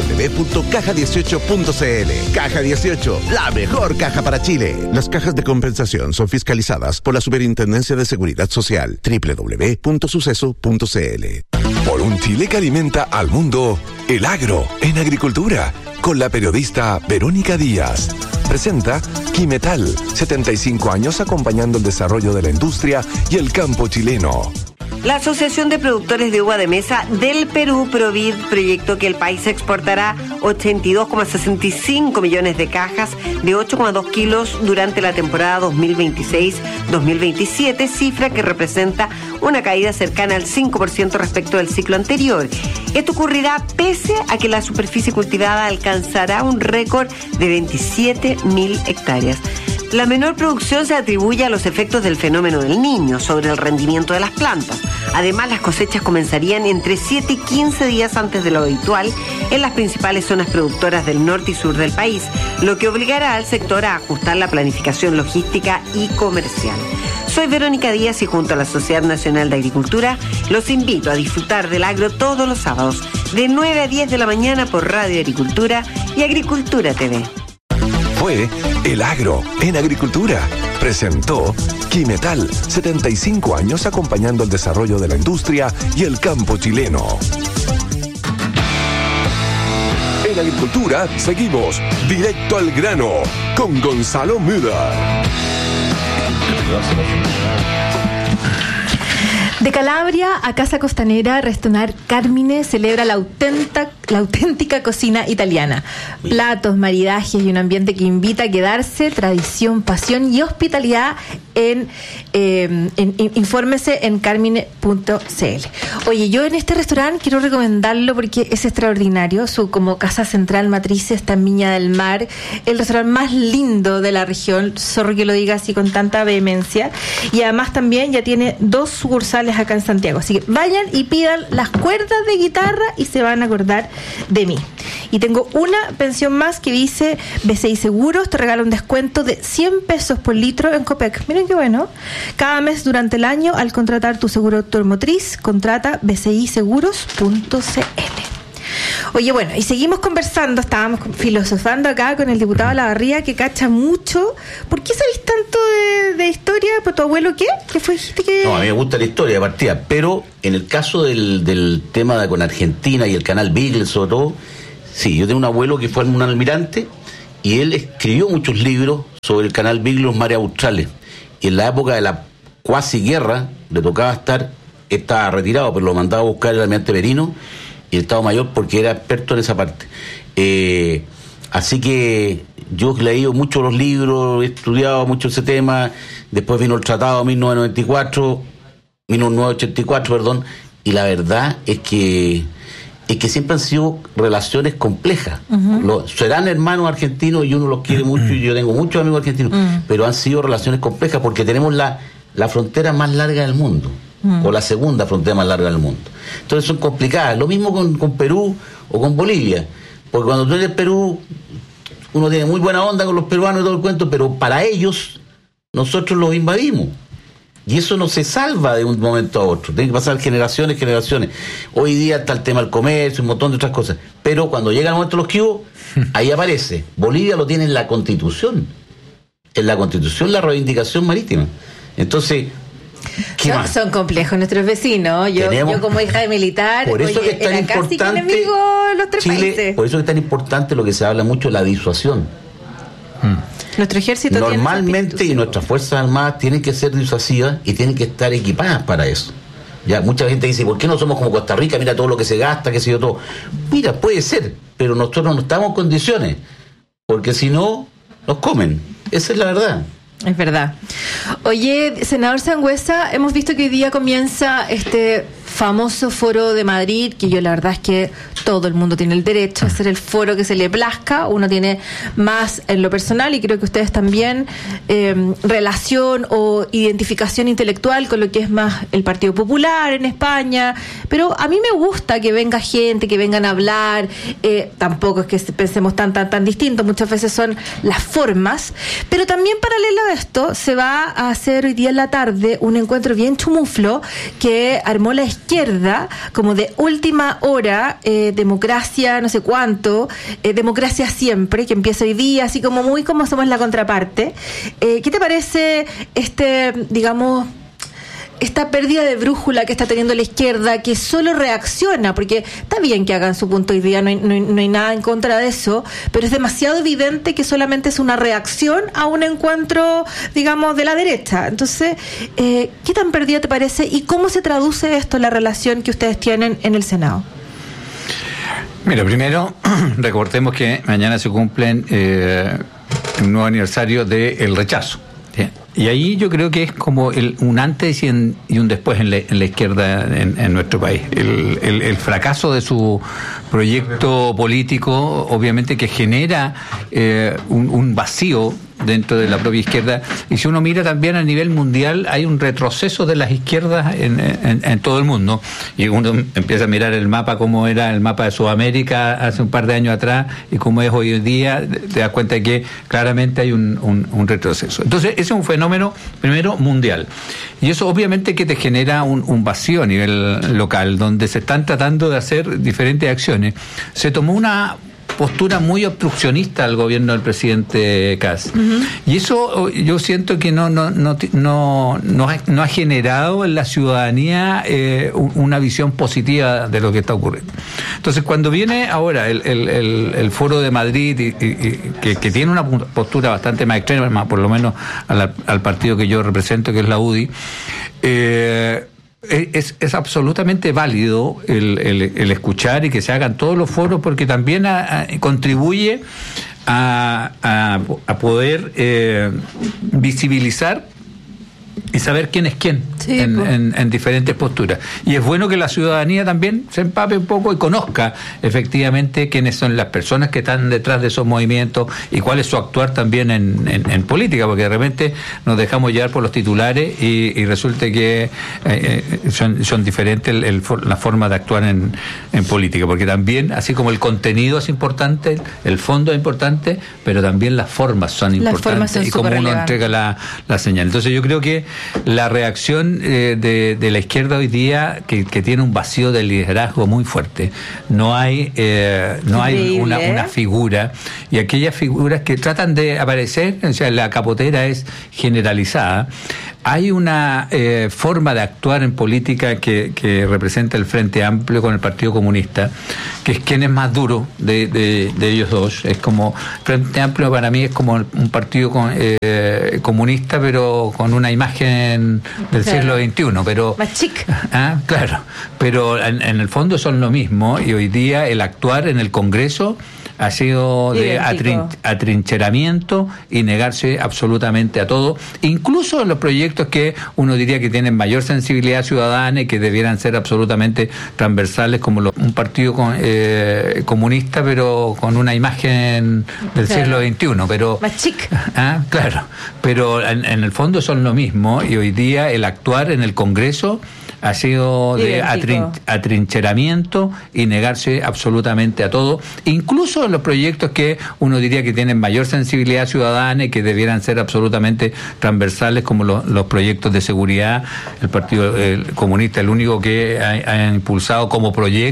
www.caja18.cl. Caja 18, la mejor caja para Chile. Las cajas de compensación son fiscalizadas por la Superintendencia de Seguridad Social. www.suceso.cl. Por un Chile que alimenta al mundo, el agro en agricultura, con la periodista Verónica Díaz. Presenta Quimetal, 75 años acompañando el desarrollo de la industria y el campo chileno. La Asociación de Productores de Uva de Mesa del Perú, Provid, proyectó que el país exportará 82,65 millones de cajas de 8,2 kilos durante la temporada 2026-2027, cifra que representa una caída cercana al 5% respecto del ciclo anterior. Esto ocurrirá pese a que la superficie cultivada alcanzará un récord de 27.000 hectáreas. La menor producción se atribuye a los efectos del fenómeno del Niño sobre el rendimiento de las plantas. Además, las cosechas comenzarían entre 7 y 15 días antes de lo habitual en las principales zonas productoras del norte y sur del país, lo que obligará al sector a ajustar la planificación logística y comercial. Soy Verónica Díaz y junto a la Sociedad Nacional de Agricultura los invito a disfrutar del agro todos los sábados de 9 a 10 de la mañana por Radio Agricultura y Agricultura TV. Fue El Agro en Agricultura. Presentó Quimetal, 75 años acompañando el desarrollo de la industria y el campo chileno. En Agricultura seguimos directo al grano con Gonzalo Müller. De Calabria a Casa Costanera, Restaurant Carmine celebra la auténtica cocina italiana. Platos, maridajes y un ambiente que invita a quedarse, tradición, pasión y hospitalidad infórmese en carmine.cl. Oye, yo en este restaurante quiero recomendarlo porque es extraordinario. Su como casa central matriz está en Viña del Mar, el restaurante más lindo de la región, sorry que lo diga así con tanta vehemencia, y además también ya tiene 2 sucursales acá en Santiago, así que vayan y pidan las cuerdas de guitarra y se van a acordar de mí. Y tengo una pensión más que dice BCI Seguros te regala un descuento de 100 pesos por litro en Copec. Miren qué bueno. Cada mes durante el año, al contratar tu seguro automotriz, contrata bciseguros.cl. Oye, bueno, y seguimos conversando, estábamos filosofando acá con el diputado Olavarría, que cacha mucho. ¿Por qué sabéis tanto de historia? ¿Por tu abuelo qué? ¿Qué fue? Dijiste que... No, a mí me gusta la historia de partida, pero en el caso del tema con Argentina y el canal Beagle, sobre todo, sí, yo tengo un abuelo que fue un almirante y él escribió muchos libros sobre el canal Beagle, los mares australes. Y en la época de la cuasi guerra, le tocaba estaba retirado, pero lo mandaba a buscar el almirante Merino y el Estado Mayor porque era experto en esa parte. Así que yo he leído mucho los libros, he estudiado mucho ese tema. Después vino el Tratado 1984, perdón, y la verdad es que siempre han sido relaciones complejas. Serán hermanos argentinos y uno los quiere mucho y yo tengo muchos amigos argentinos, pero han sido relaciones complejas porque tenemos la frontera más larga del mundo. O la segunda frontera más larga del mundo. Entonces son complicadas. Lo mismo con Perú o con Bolivia. Porque cuando tú eres Perú, uno tiene muy buena onda con los peruanos y todo el cuento, pero para ellos, nosotros los invadimos. Y eso no se salva de un momento a otro. Tiene que pasar generaciones. Hoy día está el tema del comercio, un montón de otras cosas. Pero cuando llega el momento de los que hubo, ahí aparece. Bolivia lo tiene en la Constitución. En la Constitución la reivindicación marítima. Entonces... Son complejos nuestros vecinos. Yo como hija de militar, por eso que es tan importante los 3 Chile, países. por eso es tan importante lo que se habla mucho, la disuasión. Nuestro ejército normalmente y nuestras fuerzas armadas tienen que ser disuasivas y tienen que estar equipadas para eso. Ya mucha gente dice, ¿por qué no somos como Costa Rica? Mira todo lo que se gasta, qué sé yo, todo. Mira, puede ser, pero nosotros no estamos en condiciones, porque si no, nos comen. Esa es la verdad. Es verdad. Oye, senador Sangüesa, hemos visto que hoy día comienza este famoso foro de Madrid, que yo la verdad es que todo el mundo tiene el derecho a hacer el foro que se le plazca. Uno tiene más en lo personal y creo que ustedes también relación o identificación intelectual con lo que es más el Partido Popular en España, pero a mí me gusta que venga gente, que vengan a hablar. Tampoco es que pensemos tan distintos, muchas veces son las formas, pero también paralelo a esto se va a hacer hoy día en la tarde un encuentro bien chumuflo que armó la izquierda como de última hora, democracia no sé cuánto, democracia siempre, que empieza hoy día, así como muy como somos la contraparte. ¿Qué te parece esta pérdida de brújula que está teniendo la izquierda, que solo reacciona? Porque está bien que hagan su punto hoy día, no hay nada en contra de eso, pero es demasiado evidente que solamente es una reacción a un encuentro, digamos, de la derecha. Entonces, ¿qué tan perdida te parece y cómo se traduce esto en la relación que ustedes tienen en el Senado? Mira, primero, recordemos que mañana se cumplen un nuevo aniversario del rechazo. ¿Sí? Y ahí yo creo que es como un antes y un después en la izquierda en nuestro país. El fracaso de su proyecto político, obviamente que genera un vacío dentro de la propia izquierda, y si uno mira también a nivel mundial hay un retroceso de las izquierdas en todo el mundo, y uno empieza a mirar el mapa, cómo era el mapa de Sudamérica hace un par de años atrás y cómo es hoy en día, te das cuenta de que claramente hay un retroceso. Entonces ese es un fenómeno primero mundial, y eso obviamente que te genera un vacío a nivel local, donde se están tratando de hacer diferentes acciones. Se tomó una postura muy obstruccionista al gobierno del presidente Kast. Y eso yo siento que no ha generado en la ciudadanía una visión positiva de lo que está ocurriendo. Entonces, cuando viene ahora el Foro de Madrid, y que tiene una postura bastante más extrema, por lo menos al partido que yo represento, que es la UDI, es absolutamente válido el escuchar y que se hagan todos los foros, porque también contribuye a poder visibilizar y saber quién es quién en diferentes posturas. Y es bueno que la ciudadanía también se empape un poco y conozca efectivamente quiénes son las personas que están detrás de esos movimientos y cuál es su actuar también en política, porque de repente nos dejamos llevar por los titulares y resulta que son diferentes la forma de actuar en política, porque también, así como el contenido es importante, el fondo es importante, pero también las formas son importantes y cómo uno entrega la señal. Entonces yo creo que la reacción de la izquierda hoy día que tiene un vacío de liderazgo muy fuerte. No hay una figura, y aquellas figuras que tratan de aparecer, o sea, la capotera es generalizada. Hay una forma de actuar en política que representa el Frente Amplio con el Partido Comunista, que es quien es más duro de ellos dos. Es como, Frente Amplio para mí es como un partido comunista, pero con una imagen del siglo XXI. Pero, más chic. Claro, pero en el fondo son lo mismo, y hoy día el actuar en el Congreso ha sido de atrincheramiento y negarse absolutamente a todo, incluso en los proyectos que uno diría que tienen mayor sensibilidad ciudadana y que debieran ser absolutamente transversales, como un partido comunista, pero con una imagen del siglo XXI. Pero, más chic. Claro, pero en el fondo son lo mismo, y hoy día el actuar en el Congreso ha sido de atrincheramiento y negarse absolutamente a todo, incluso en los proyectos que uno diría que tienen mayor sensibilidad ciudadana y que debieran ser absolutamente transversales, como los proyectos de seguridad. El Partido Comunista, el único que ha impulsado como proyecto